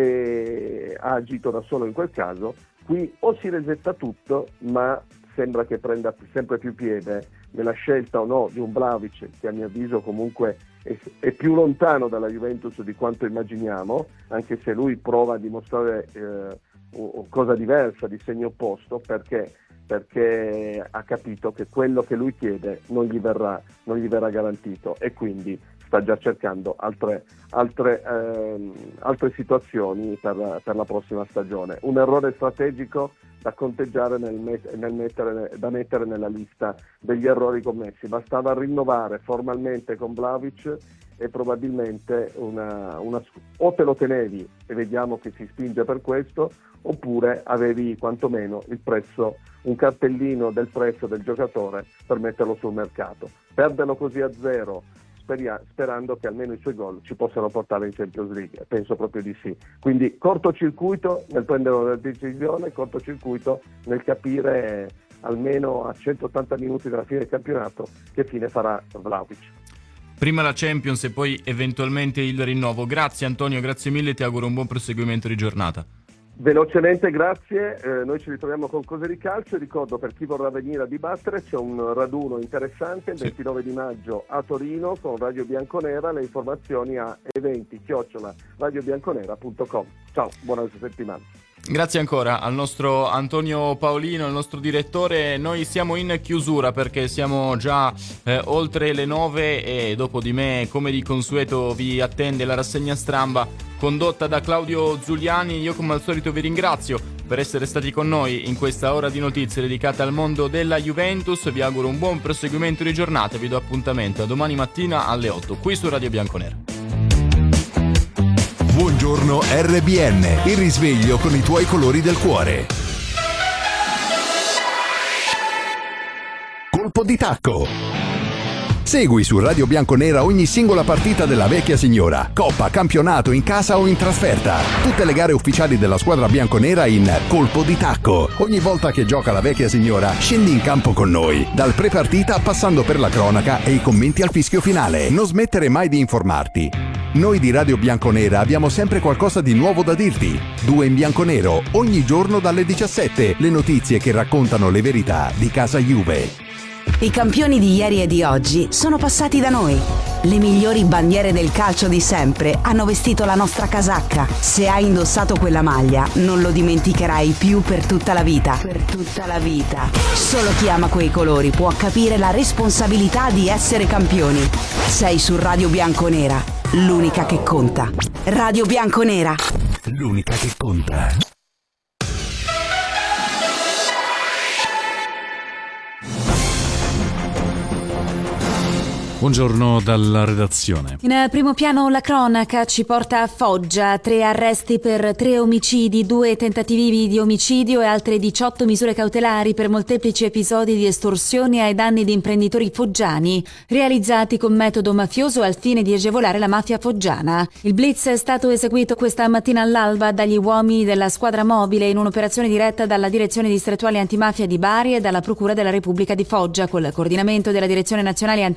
e ha agito da solo in quel caso. Qui o si resetta tutto, ma sembra che prenda sempre più piede nella scelta o no di un Vlahovic, che a mio avviso comunque è, è più lontano dalla Juventus di quanto immaginiamo, anche se lui prova a dimostrare eh, cosa diversa, di segno opposto, perché perché ha capito che quello che lui chiede non gli verrà, non gli verrà garantito, e quindi sta già cercando altre, altre, ehm, altre situazioni per, per la prossima stagione. Un errore strategico da conteggiare, nel met- nel mettere, da mettere nella lista degli errori commessi. Bastava rinnovare formalmente con Vlahovic e probabilmente una, una, o te lo tenevi e vediamo che si spinge per questo, oppure avevi quantomeno il prezzo, un cartellino del prezzo del giocatore per metterlo sul mercato. Perderlo così a zero, speria- sperando che almeno i suoi gol ci possano portare in Champions League, penso proprio di sì. Quindi cortocircuito nel prendere una decisione, cortocircuito nel capire almeno a centottanta minuti dalla fine del campionato che fine farà Vlahovic.
Prima la Champions e poi eventualmente il rinnovo. Grazie Antonio, grazie mille, ti auguro un buon proseguimento di giornata.
Velocemente, grazie. Eh, noi ci ritroviamo con Cose di Calcio. Ricordo, per chi vorrà venire a dibattere, c'è un raduno interessante il sì. ventinove di maggio a Torino con Radio Bianconera. Le informazioni a eventi chiocciola radiobianconera punto com. Ciao, buona settimana.
Grazie ancora al nostro Antonio Paolino, il nostro direttore. Noi siamo in chiusura perché siamo già eh, oltre le nove e dopo di me, come di consueto, vi attende la rassegna stampa condotta da Claudio Zuliani. Io come al solito vi ringrazio per essere stati con noi in questa ora di notizie dedicata al mondo della Juventus. Vi auguro un buon proseguimento di giornata e vi do appuntamento a domani mattina alle otto qui su Radio Bianconera.
Buongiorno R B N, il risveglio con i tuoi colori del cuore. Colpo di tacco. Segui su Radio Bianconera ogni singola partita della vecchia signora, coppa, campionato, in casa o in trasferta. Tutte le gare ufficiali della squadra bianconera in Colpo di tacco. Ogni volta che gioca la vecchia signora, scendi in campo con noi. Dal pre-partita passando per la cronaca e i commenti al fischio finale. Non smettere mai di informarti. Noi di Radio Bianconera abbiamo sempre qualcosa di nuovo da dirti. Due in bianconero, ogni giorno dalle diciassette. Le notizie che raccontano le verità di casa Juve.
I campioni di ieri e di oggi sono passati da noi. Le migliori bandiere del calcio di sempre hanno vestito la nostra casacca. Se hai indossato quella maglia, non lo dimenticherai più per tutta la vita. Per tutta la vita. Solo chi ama quei colori può capire la responsabilità di essere campioni. Sei su Radio Bianconera, l'unica che conta. Radio Bianconera,
l'unica che conta.
Buongiorno dalla redazione.
In primo piano la cronaca ci porta a Foggia, tre arresti per tre omicidi, due tentativi di omicidio e altre diciotto misure cautelari per molteplici episodi di estorsione ai danni di imprenditori foggiani, realizzati con metodo mafioso al fine di agevolare la mafia foggiana. Il blitz è stato eseguito questa mattina all'alba dagli uomini della squadra mobile in un'operazione diretta dalla Direzione Distrettuale Antimafia di Bari e dalla Procura della Repubblica di Foggia, col coordinamento della Direzione Nazionale Antimafia e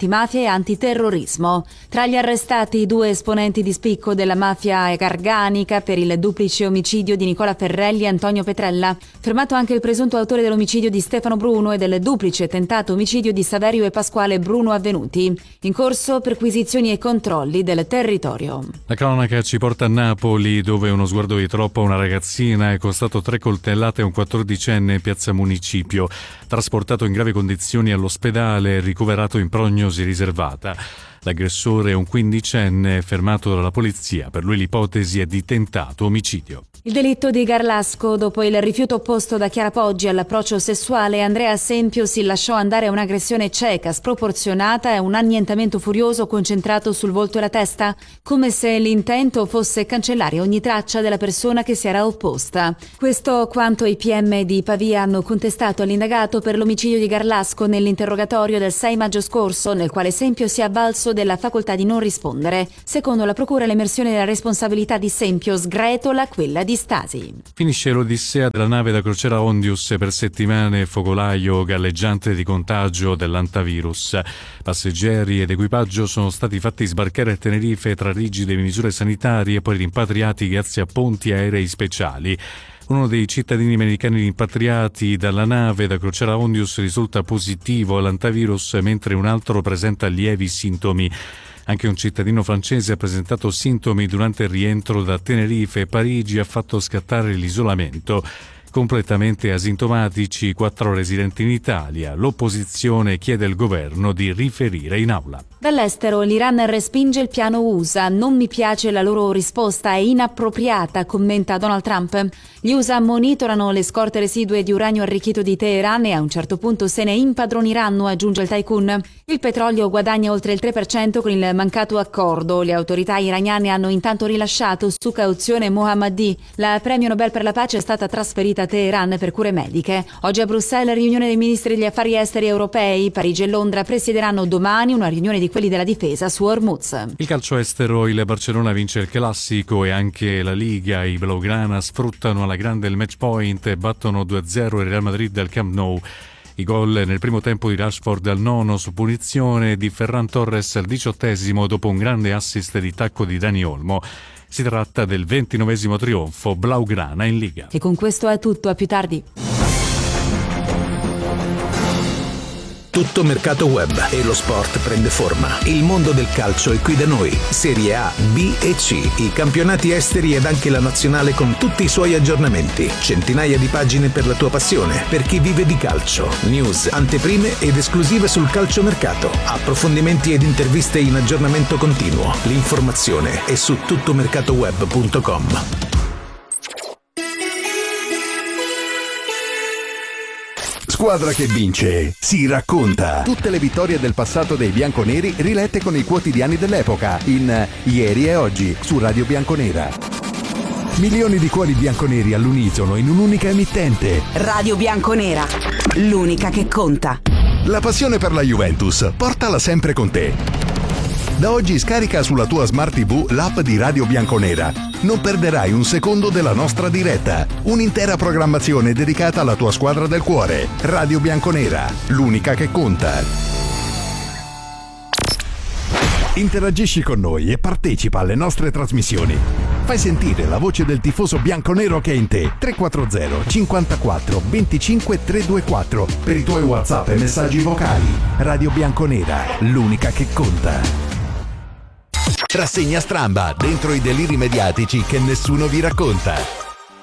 antiterrorismo. Tra gli arrestati due esponenti di spicco della mafia garganica per il duplice omicidio di Nicola Ferrelli e Antonio Petrella. Fermato anche il presunto autore dell'omicidio di Stefano Bruno e del duplice tentato omicidio di Saverio e Pasquale Bruno avvenuti. In corso perquisizioni e controlli del territorio.
La cronaca ci porta a Napoli, dove uno sguardo di troppo a una ragazzina è costato tre coltellate a un quattordicenne in piazza Municipio, trasportato in gravi condizioni all'ospedale e ricoverato in prognosi riservata. L'aggressore è un quindicenne fermato dalla polizia, per lui l'ipotesi è di tentato omicidio.
Il delitto di Garlasco, dopo il rifiuto opposto da Chiara Poggi all'approccio sessuale, Andrea Sempio si lasciò andare a un'aggressione cieca, sproporzionata e un annientamento furioso concentrato sul volto e la testa, come se l'intento fosse cancellare ogni traccia della persona che si era opposta. Questo quanto i P M di Pavia hanno contestato all'indagato per l'omicidio di Garlasco nell'interrogatorio del sei maggio scorso, nel quale Sempio si è avvalso della facoltà di non rispondere. Secondo la procura, l'emersione della responsabilità di Sempio sgretola quella di Stasi.
Finisce l'odissea della nave da crociera Ondius per settimane, focolaio galleggiante di contagio dell'antavirus. Passeggeri ed equipaggio sono stati fatti sbarcare a Tenerife tra rigide misure sanitarie e poi rimpatriati grazie a ponti aerei speciali. Uno dei cittadini americani rimpatriati dalla nave da crociera Ondius risulta positivo all'antavirus, mentre un altro presenta lievi sintomi. Anche un cittadino francese ha presentato sintomi durante il rientro da Tenerife e Parigi ha fatto scattare l'isolamento. Completamente asintomatici quattro residenti in Italia. L'opposizione chiede al governo di riferire in aula.
Dall'estero l'Iran respinge il piano U S A. Non mi piace la loro risposta, è inappropriata, commenta Donald Trump. Gli U S A monitorano le scorte residue di uranio arricchito di Teheran e a un certo punto se ne impadroniranno, aggiunge il tycoon. Il petrolio guadagna oltre il tre per cento con il mancato accordo. Le autorità iraniane hanno intanto rilasciato su cauzione Mohammadi. La premio Nobel per la pace è stata trasferita a Teheran per cure mediche. Oggi a Bruxelles riunione dei ministri degli affari esteri europei. Parigi e Londra presiederanno domani una riunione di quelli della difesa su Hormuz.
Il calcio estero, il Barcellona vince il classico e anche la Liga. I Blaugrana sfruttano alla grande il match point e battono due a zero il Real Madrid al Camp Nou. I gol nel primo tempo di Rashford al nono su punizione, di Ferran Torres al diciottesimo dopo un grande assist di tacco di Dani Olmo. Si tratta del ventinovesimo trionfo Blaugrana in Liga.
E con questo è tutto, a più tardi.
Tutto mercato web e lo sport prende forma. Il mondo del calcio è qui da noi. Serie A, B e C, i campionati esteri ed anche la nazionale con tutti i suoi aggiornamenti. Centinaia di pagine per la tua passione, per chi vive di calcio. News, anteprime ed esclusive sul calciomercato. Approfondimenti ed interviste in aggiornamento continuo. L'informazione è su tuttomercatoweb punto com.
Squadra che vince si racconta. Tutte le vittorie del passato dei bianconeri rilette con i quotidiani dell'epoca in Ieri e Oggi su Radio Bianconera. Milioni di cuori bianconeri all'unisono in un'unica emittente.
Radio Bianconera, l'unica che conta.
La passione per la Juventus, portala sempre con te. Da oggi scarica sulla tua Smart tivù l'app di Radio Bianconera. Non perderai un secondo della nostra diretta. Un'intera programmazione dedicata alla tua squadra del cuore. Radio Bianconera, l'unica che conta. Interagisci con noi e partecipa alle nostre trasmissioni. Fai sentire la voce del tifoso bianconero che è in te. tre quattro zero cinquantaquattro venticinque trecentoventiquattro per i tuoi WhatsApp e messaggi vocali. Radio Bianconera, l'unica che conta. Rassegna stramba, dentro i deliri mediatici che nessuno vi racconta.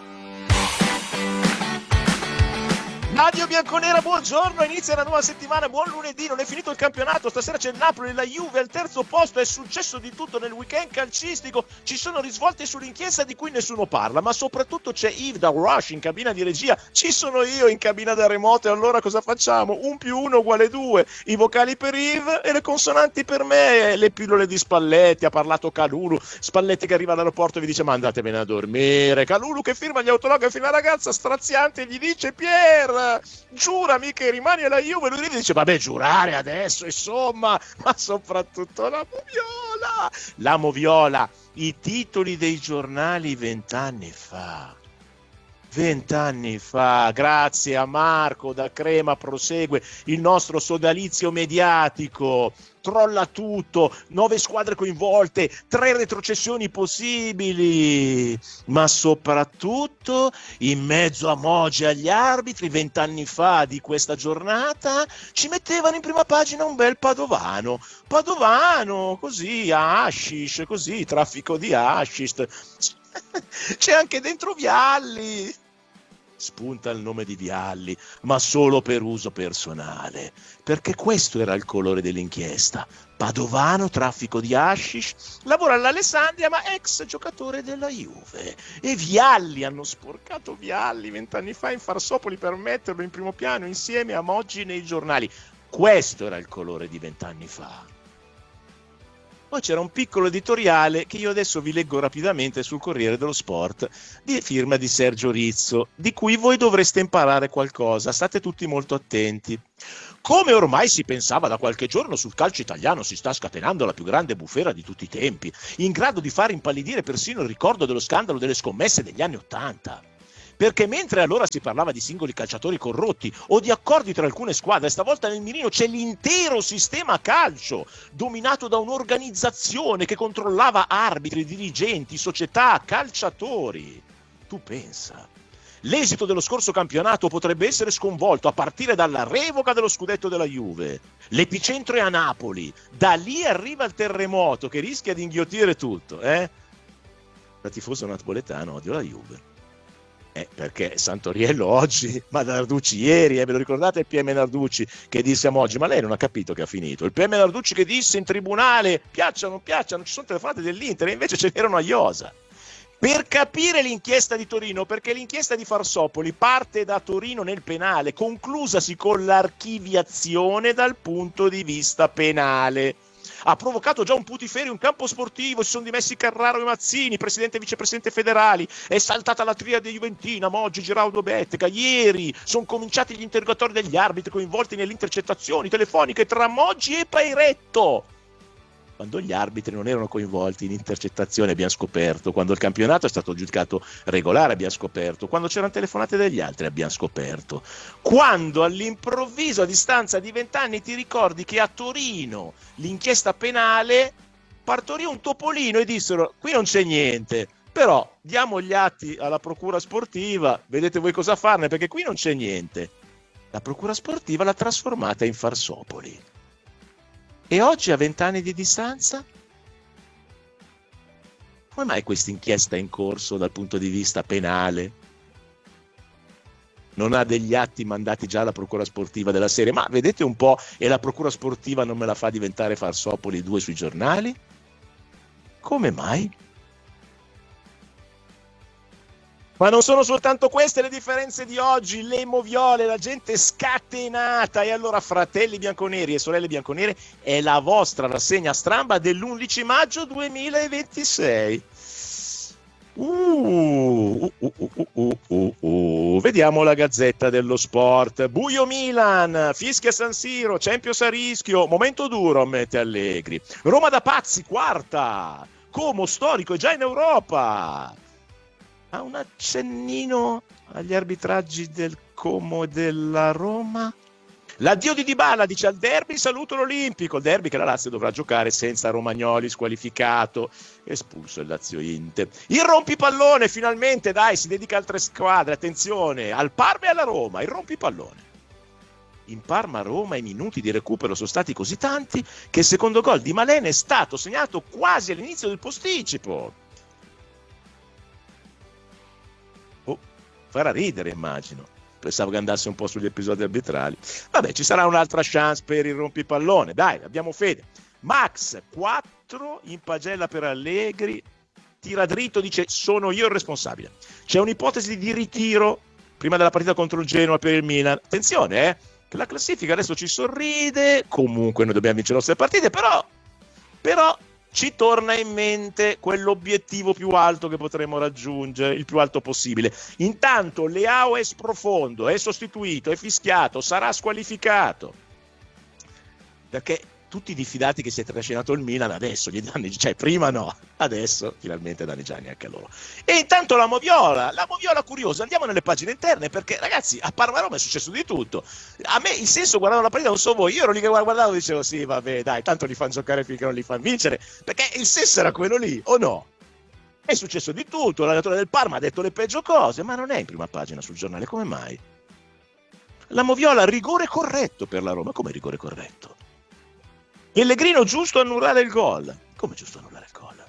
Radio Bianconera, buongiorno, inizia la nuova settimana, buon lunedì, non è finito il campionato, stasera c'è il Napoli, la Juve al terzo posto, è successo di tutto nel weekend calcistico, ci sono risvolti sull'inchiesta di cui nessuno parla, ma soprattutto c'è Yves da Rush in cabina di regia, ci sono io in cabina da remoto e allora cosa facciamo? Un più uno uguale due, i vocali per Yves e le consonanti per me, le pillole di Spalletti, ha parlato Calulu, Spalletti che arriva all'aeroporto e vi dice ma andatevene a dormire, Calulu che firma gli autografi alla ragazza straziante gli dice Pier giurami che rimani alla Juve, lui dice vabbè giurare adesso insomma, ma soprattutto la moviola la moviola i titoli dei giornali vent'anni fa Vent'anni fa, grazie a Marco da Crema, prosegue il nostro sodalizio mediatico, trolla tutto, nove squadre coinvolte, tre retrocessioni possibili, ma soprattutto in mezzo a Mogi e agli arbitri, vent'anni fa di questa giornata, ci mettevano in prima pagina un bel Padovano, Padovano, così, hashish, così, traffico di hashish. C'è anche dentro Vialli, spunta il nome di Vialli, ma solo per uso personale, perché questo era il colore dell'inchiesta. Padovano, traffico di hashish, lavora all'Alessandria ma ex giocatore della Juve, e Vialli, hanno sporcato Vialli vent'anni fa in Farsopoli per metterlo in primo piano insieme a Moggi nei giornali. Questo era il colore di vent'anni fa. Poi c'era un piccolo editoriale che io adesso vi leggo rapidamente sul Corriere dello Sport, di firma di Sergio Rizzo, di cui voi dovreste imparare qualcosa, state tutti molto attenti. Come ormai si pensava da qualche giorno, sul calcio italiano si sta scatenando la più grande bufera di tutti i tempi, in grado di far impallidire persino il ricordo dello scandalo delle scommesse degli anni Ottanta. Perché mentre allora si parlava di singoli calciatori corrotti o di accordi tra alcune squadre, stavolta nel mirino c'è l'intero sistema calcio, dominato da un'organizzazione che controllava arbitri, dirigenti, società, calciatori. Tu pensa, l'esito dello scorso campionato potrebbe essere sconvolto a partire dalla revoca dello scudetto della Juve. L'epicentro è a Napoli, da lì arriva il terremoto che rischia di inghiottire tutto. Eh? Da tifoso napoletano odio la Juve. Eh, perché Santoriello oggi, ma Narducci ieri, eh, ve lo ricordate il P M Narducci che disse a Moggi, ma lei non ha capito che ha finito, il P M Narducci che disse in tribunale, piacciono, piacciono, ci sono telefonate dell'Inter, e invece ce n'erano a Iosa. Per capire l'inchiesta di Torino, perché l'inchiesta di Farsopoli parte da Torino nel penale, conclusasi con l'archiviazione dal punto di vista penale. Ha provocato già un putiferio in campo sportivo, si sono dimessi Carraro e Mazzini, presidente e vicepresidente federali, è saltata la triade juventina, Moggi, Giraudo, Bettega. Ieri sono cominciati gli interrogatori degli arbitri coinvolti nelle intercettazioni telefoniche tra Moggi e Pairetto. Quando gli arbitri non erano coinvolti in intercettazioni abbiamo scoperto, quando il campionato è stato giudicato regolare abbiamo scoperto, quando c'erano telefonate degli altri abbiamo scoperto, quando all'improvviso a distanza di vent'anni ti ricordi che a Torino l'inchiesta penale partorì un topolino e dissero qui non c'è niente, però diamo gli atti alla procura sportiva, vedete voi cosa farne perché qui non c'è niente. La procura sportiva l'ha trasformata in Farsopoli. E oggi, a vent'anni di distanza, come mai questa inchiesta è in corso dal punto di vista penale? Non ha degli atti mandati già alla procura sportiva della serie, ma vedete un po', e la procura sportiva non me la fa diventare Farsopoli due sui giornali? Come mai? Ma non sono soltanto queste le differenze di oggi, le moviole, la gente scatenata. E allora, fratelli bianconeri e sorelle bianconere, è la vostra rassegna stramba dell'undici maggio duemilaventisei. Uh, uh, uh, uh, uh, uh, uh. Vediamo la Gazzetta dello Sport. Buio Milan, fischia San Siro, Champions a rischio, momento duro, ammette Allegri. Roma da pazzi, quarta. Como storico, è già in Europa. Ha un accennino agli arbitraggi del Como e della Roma. L'addio di Dybala, dice al derby saluto l'Olimpico, il derby che la Lazio dovrà giocare senza Romagnoli squalificato, espulso il Lazio Inter. Il rompipallone finalmente, dai, si dedica a altre squadre, attenzione, al Parma e alla Roma, il rompipallone. In Parma-Roma i minuti di recupero sono stati così tanti che il secondo gol di Malene è stato segnato quasi all'inizio del posticipo. Farà ridere, immagino. Pensavo che andasse un po' sugli episodi arbitrali. Vabbè, ci sarà un'altra chance per il rompipallone. Dai, abbiamo fede. Max, quattro in pagella per Allegri. Tira dritto, dice sono io il responsabile. C'è un'ipotesi di ritiro prima della partita contro il Genoa per il Milan. Attenzione, eh, che la classifica adesso ci sorride. Comunque noi dobbiamo vincere le nostre partite, però... Però... ci torna in mente quell'obiettivo più alto che potremo raggiungere, il più alto possibile. Intanto Leao è sprofondo, è sostituito, è fischiato, sarà squalificato. Perché tutti diffidati che si è trascinato il Milan, adesso gli danno, cioè prima no, adesso finalmente danno i Gianni anche a loro. E intanto la Moviola, la Moviola curiosa, andiamo nelle pagine interne, perché ragazzi a Parma-Roma è successo di tutto. A me il senso guardando la partita non so voi, io ero lì che guardavo e dicevo sì vabbè dai, tanto li fanno giocare finché non li fanno vincere, perché il senso era quello lì, o no? È successo di tutto, l'allenatore del Parma ha detto le peggio cose, ma non è in prima pagina sul giornale, come mai? La Moviola, rigore corretto per la Roma, come rigore corretto? Pellegrino giusto annullare il gol. Come giusto annullare il gol?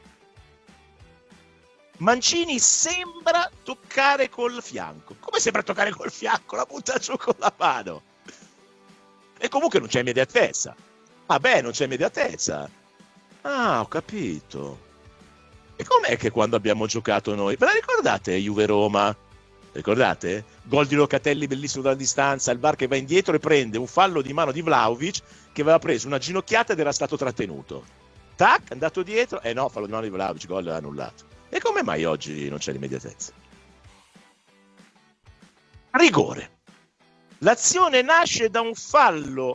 Mancini sembra toccare col fianco. Come sembra toccare col fianco? La butta giù con la mano. E comunque non c'è immediatezza. Vabbè, non c'è immediatezza. Ah, ho capito. E com'è che quando abbiamo giocato noi? Ve la ricordate Juve-Roma? Ricordate? Gol di Locatelli bellissimo dalla distanza, il V A R che va indietro e prende un fallo di mano di Vlahovic che aveva preso una ginocchiata ed era stato trattenuto. Tac, è andato dietro, e eh no, fallo di mano di Vlahovic, gol annullato. E come mai oggi non c'è l'immediatezza? Rigore. L'azione nasce da un fallo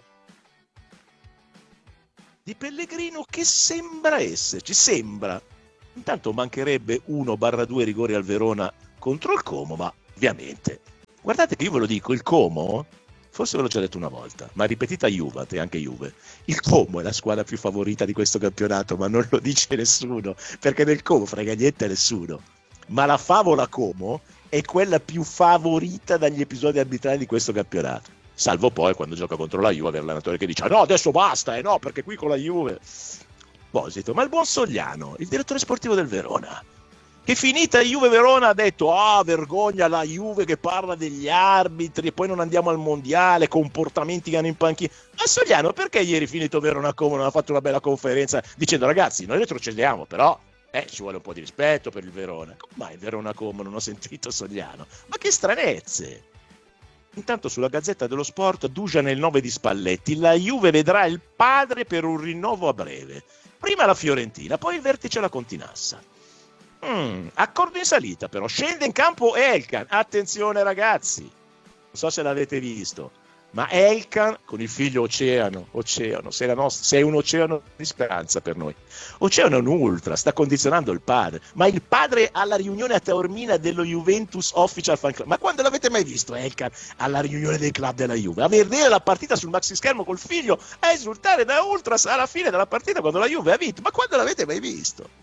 di Pellegrino che sembra esserci, sembra. Intanto mancherebbe uno barra due rigori al Verona contro il Como, ma ovviamente, guardate che io ve lo dico, il Como, forse ve l'ho già detto una volta, ma ripetita Juve e anche Juve, il Como è la squadra più favorita di questo campionato, ma non lo dice nessuno, perché nel Como frega niente a nessuno, ma la favola Como è quella più favorita dagli episodi arbitrali di questo campionato, salvo poi quando gioca contro la Juve avere l'allenatore che dice ah, no adesso basta, eh no perché qui con la Juve Posito. Ma il buon Sogliano, il direttore sportivo del Verona, che finita Juve-Verona ha detto ah vergogna la Juve che parla degli arbitri e poi non andiamo al mondiale, comportamenti che hanno in panchina. Ma Sogliano perché ieri finito Verona-Como non ha fatto una bella conferenza dicendo ragazzi noi retrocediamo però eh, ci vuole un po' di rispetto per il Verona. Come mai Verona-Como non ho sentito Sogliano? Ma che stranezze. Intanto sulla Gazzetta dello Sport Dujan nel nove di Spalletti, la Juve vedrà il padre per un rinnovo a breve, prima la Fiorentina poi il vertice alla Continassa. Mm, accordo in salita però, scende in campo Elkan, attenzione ragazzi, non so se l'avete visto, ma Elkan con il figlio Oceano, Oceano, sei, la nostra, sei un oceano di speranza per noi, Oceano è un ultra, sta condizionando il padre, ma il padre alla riunione a Taormina dello Juventus Official Fan Club, ma quando l'avete mai visto Elkan alla riunione del club della Juve, a vedere la partita sul maxi schermo col figlio, a esultare da ultras alla fine della partita quando la Juve ha vinto, ma quando l'avete mai visto?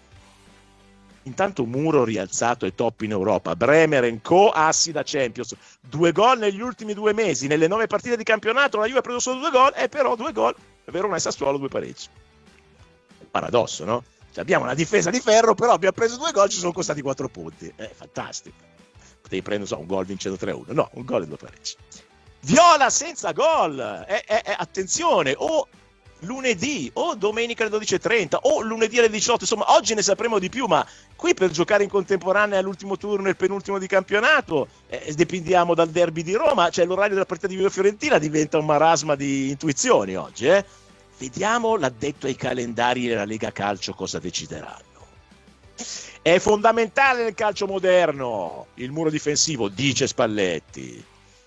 Intanto Muro rialzato e top in Europa, Bremer and Co. assi da Champions, due gol negli ultimi due mesi, nelle nove partite di campionato la Juve ha preso solo due gol e però due gol, Verona e Sassuolo due pareggi. Paradosso, no? Cioè, abbiamo una difesa di ferro però abbiamo preso due gol, ci sono costati quattro punti, è fantastico. Potevi prendere so, un gol vincendo tre a uno, no, un gol e due pareggi. Viola senza gol, eh, eh, eh, attenzione, o lunedì o domenica alle dodici e trenta o lunedì alle diciotto, insomma oggi ne sapremo di più, ma qui per giocare in contemporanea all'ultimo turno e il penultimo di campionato eh, dipendiamo dal derby di Roma, cioè l'orario della partita di Juve Fiorentina diventa un marasma di intuizioni oggi, eh? Vediamo l'addetto ai calendari della Lega Calcio cosa decideranno. È fondamentale nel calcio moderno il muro difensivo, dice Spalletti,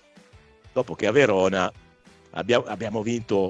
dopo che a Verona abbiamo, abbiamo vinto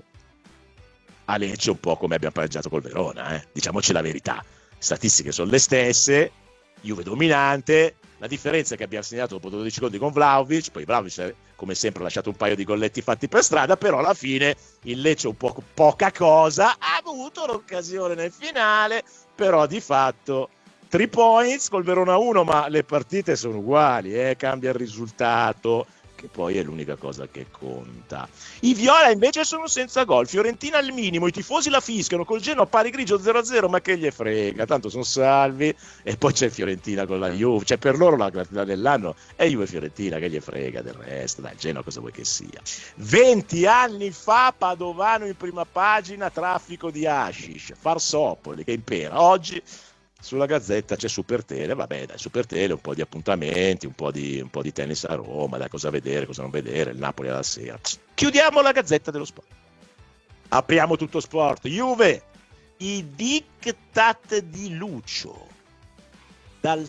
a Lecce un po' come abbiamo pareggiato col Verona, eh? Diciamoci la verità, statistiche sono le stesse, Juve dominante, la differenza è che abbiamo segnato dopo dodici secondi con Vlahovic, poi Vlahovic come sempre ha lasciato un paio di golletti fatti per strada, però alla fine il Lecce un po' poca cosa, ha avuto l'occasione nel finale, però di fatto three points col Verona uno, ma le partite sono uguali, eh? Cambia il risultato, che poi è l'unica cosa che conta. I viola invece sono senza gol, Fiorentina al minimo, i tifosi la fischiano, col Genoa pari grigio zero a zero, ma che gli frega, tanto sono salvi, e poi c'è Fiorentina con la Juve, cioè per loro la partita dell'anno è Juve Fiorentina, che gli frega del resto, dai, Genoa cosa vuoi che sia. venti anni fa Padovano in prima pagina, traffico di hashish, Farsopoli che impera, oggi sulla Gazzetta c'è Supertele, vabbè dai, Supertele, un po' di appuntamenti, un po' di, un po' di tennis a Roma, dai, cosa vedere, cosa non vedere, il Napoli alla sera. Chiudiamo la Gazzetta dello Sport. Apriamo tutto sport. Juve, i diktat di Lucio. Dal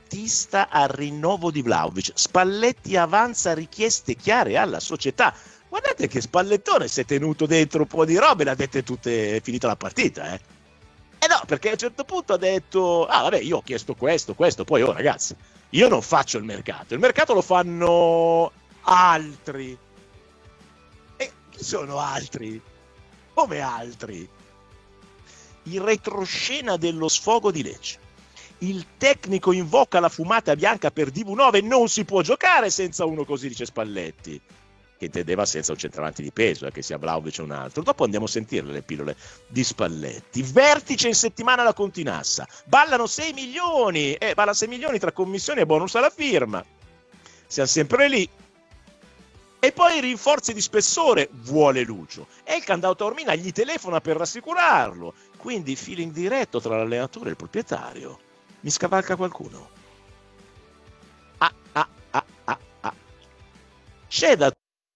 trequartista al rinnovo di Vlahovic. Spalletti avanza richieste chiare alla società. guardate che Spallettone si è tenuto dentro un po' di robe, le ha dette tutte, è finita la partita, eh. Eh no, perché a un certo punto ha detto, ah vabbè, io ho chiesto questo, questo, poi oh ragazzi, io non faccio il mercato, il mercato lo fanno altri. E chi sono altri? Come altri? Il retroscena dello sfogo di Lecce. Il tecnico invoca la fumata bianca per D V nove, non si può giocare senza uno così, dice Spalletti, che intendeva senza un centravanti di peso, eh, che sia Vlahovic o un altro. Dopo andiamo a sentire le pillole di Spalletti. Vertice in settimana alla Continassa, ballano sei milioni, eh, balla sei milioni tra commissioni e bonus alla firma, siamo sempre lì. E poi rinforzi di spessore vuole Lucio, e il cantautor Mina gli telefona per rassicurarlo, quindi feeling diretto tra l'allenatore e il proprietario. Mi scavalca qualcuno? Ah, ah, ah, ah, ah. C'è da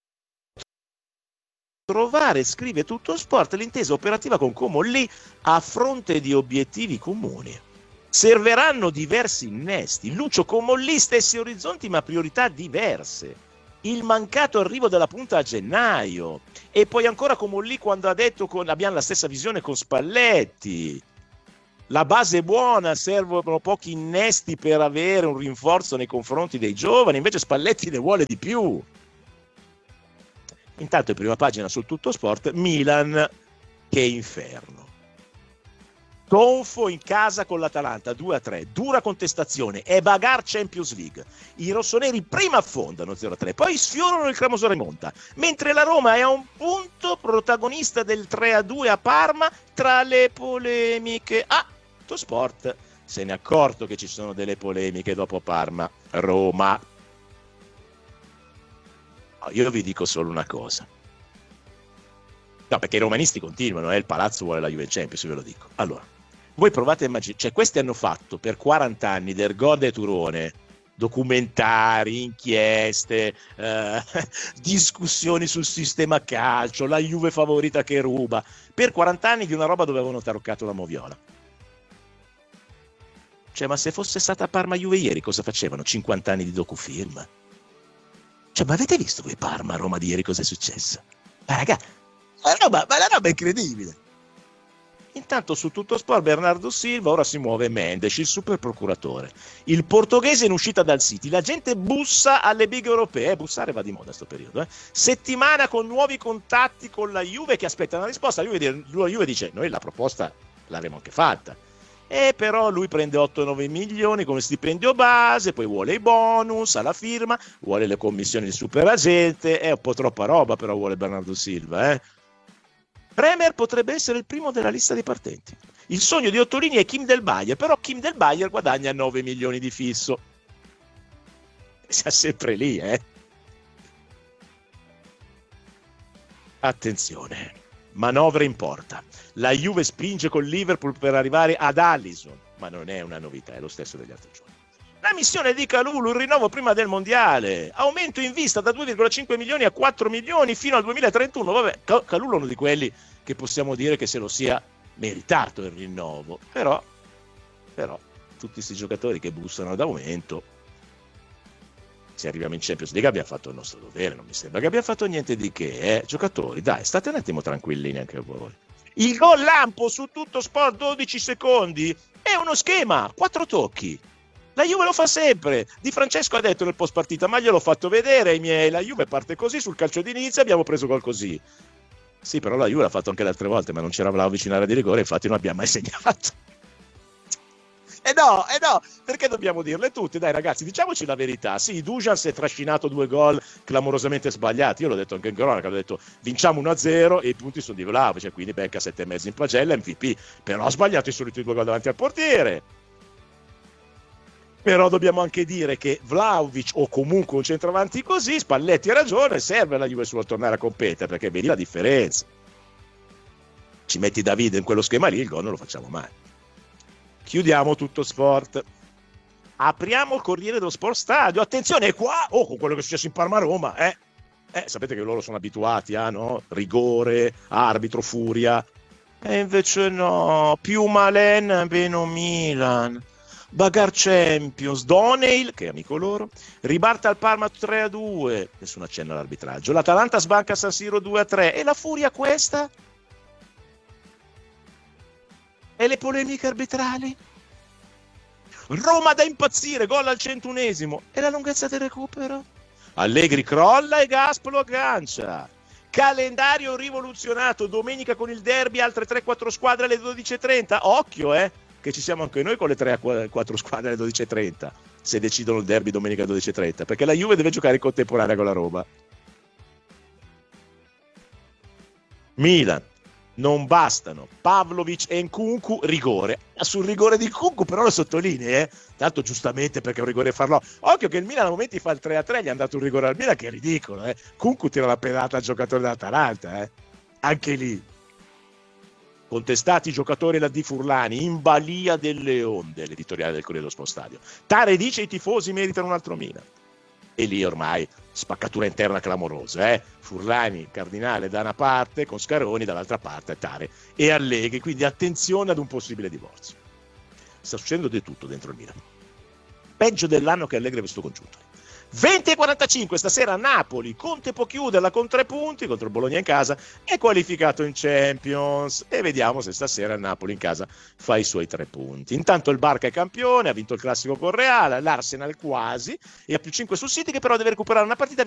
trovare, scrive Tutto Sport, l'intesa operativa con Comolli a fronte di obiettivi comuni. Serveranno diversi innesti. Lucio Comolli, stessi orizzonti ma priorità diverse. Il mancato arrivo della punta a gennaio. E poi ancora Comolli quando ha detto con, abbiamo la stessa visione con Spalletti. La base è buona, servono pochi innesti per avere un rinforzo nei confronti dei giovani, invece Spalletti ne vuole di più. Intanto in prima pagina sul Tutto Sport, Milan che inferno. Tonfo in casa con l'Atalanta due a tre, dura contestazione, è bagarre Champions League. I rossoneri prima affondano zero a tre, poi sfiorano il clamoroso remonta, mentre la Roma è a un punto protagonista del tre a due a Parma tra le polemiche. Ah, Tutto Sport se ne è accorto che ci sono delle polemiche dopo Parma Roma. Io vi dico solo una cosa. No, perché i romanisti continuano, eh, il palazzo vuole la Juve Champions, ve lo dico. Allora, voi provate a immaginare, cioè questi hanno fatto per quaranta anni del Gode Turone documentari, inchieste, eh, discussioni sul sistema calcio, la Juve favorita che ruba, per quaranta anni di una roba dove avevano taroccato la moviola. Cioè, ma se fosse stata Parma Juve ieri, cosa facevano? cinquanta anni di docufilm? Cioè, ma avete visto voi Parma Roma di ieri cosa è successo? Ma raga, la roba, ma la roba è incredibile. Intanto su Tutto Sport Bernardo Silva, ora si muove Mendes, il super procuratore. Il portoghese in uscita dal City, la gente bussa alle big europee, eh, bussare va di moda sto periodo. Eh. Settimana con nuovi contatti con la Juve che aspetta una risposta. La Juve, la Juve dice, noi la proposta l'avremo anche fatta. E però lui prende otto nove milioni come stipendio base, poi vuole i bonus alla firma, vuole le commissioni di superagente, è un po' troppa roba però vuole Bernardo Silva, eh. Bremer potrebbe essere il primo della lista dei partenti. Il sogno di Ottolini è Kim Del Bayer, però Kim Del Bayer guadagna nove milioni di fisso. Sia sempre lì, eh. Attenzione, manovra in porta. La Juve spinge con Liverpool per arrivare ad Alisson, ma non è una novità, è lo stesso degli altri giorni. La missione di Kalulu, il rinnovo prima del mondiale, aumento in vista da due virgola cinque milioni a quattro milioni fino al duemilatrentuno. Vabbè, Kalulu è uno di quelli che possiamo dire che se lo sia meritato il rinnovo, però, però tutti questi giocatori che bussano ad aumento, se arriviamo in Champions League abbiamo fatto il nostro dovere, non mi sembra che abbiamo fatto niente di che, eh? Giocatori, dai, state un attimo tranquillini anche voi. Il gol lampo su Tutto Sport, dodici secondi, è uno schema, quattro tocchi. La Juve lo fa sempre. Di Francesco ha detto nel post partita, ma gliel'ho fatto vedere ai miei, la Juve parte così, sul calcio d'inizio abbiamo preso gol così. Sì, però la Juve l'ha fatto anche le altre volte, ma non c'era Vlahovic in area di rigore, infatti non abbiamo mai segnato. E eh no, e eh no, perché dobbiamo dirle tutte? Dai ragazzi, diciamoci la verità. Sì, Dujan si è trascinato due gol clamorosamente sbagliati. Io l'ho detto anche in cronaca, ho detto vinciamo uno a zero e i punti sono di Vlahovic, cioè quindi becca sette e mezzo in pagella, M V P. Però ha sbagliato i soliti due gol davanti al portiere. Però dobbiamo anche dire che Vlahovic o comunque un centravanti così, Spalletti ha ragione, serve alla Juve solo a tornare a competere, perché vedi la differenza. Ci metti Davide in quello schema lì, il gol non lo facciamo mai. Chiudiamo Tutto Sport. Apriamo il Corriere dello Sport Stadio. Attenzione, qua, oh, con quello che è successo in Parma-Roma, eh. eh sapete che loro sono abituati a, no? Rigore, arbitro, furia. E invece no, più Malen, meno Milan. Bagar Champions, Donale, che è amico loro, ribalta al Parma tre a due, nessun accenno all'arbitraggio, l'Atalanta sbanca a San Siro due a tre, e la furia questa? E le polemiche arbitrali? Roma da impazzire, gol al centunesimo, e la lunghezza del recupero? Allegri crolla e Gasp lo aggancia. Calendario rivoluzionato, domenica con il derby, altre tre quattro squadre alle dodici e trenta. Occhio, eh, che ci siamo anche noi con le tre quattro squadre alle dodici e trenta, se decidono il derby domenica alle dodici e trenta, perché la Juve deve giocare in contemporanea con la Roma. Milan, non bastano Pavlovic e Nkunku, rigore. Sul rigore di Nkunku però lo sottolinei, eh? Tanto giustamente, perché è un rigore farlo. Occhio che il Milan a momenti fa il tre a tre, gli è andato un rigore al Milan che è ridicolo, eh? Nkunku tira la pedata al giocatore dell'Atalanta, eh? Anche lì contestati i giocatori la Di Furlani, in balia delle onde, l'editoriale del Corriere dello Sport Stadio. Tare dice i tifosi meritano un altro Milan, e lì ormai spaccatura interna clamorosa, eh? Furlani, Cardinale da una parte, con Scaroni dall'altra parte, Tare e Allegri, quindi attenzione ad un possibile divorzio. Sta succedendo di tutto dentro il Milan, peggio dell'anno che Allegri ha visto congiunto. venti e quarantacinque stasera Napoli, Conte può chiuderla con tre punti contro il Bologna in casa, è qualificato in Champions, e vediamo se stasera il Napoli in casa fa i suoi tre punti. Intanto il Barca è campione, ha vinto il classico con Real, l'Arsenal quasi, e ha più cinque sul City, che però deve recuperare una partita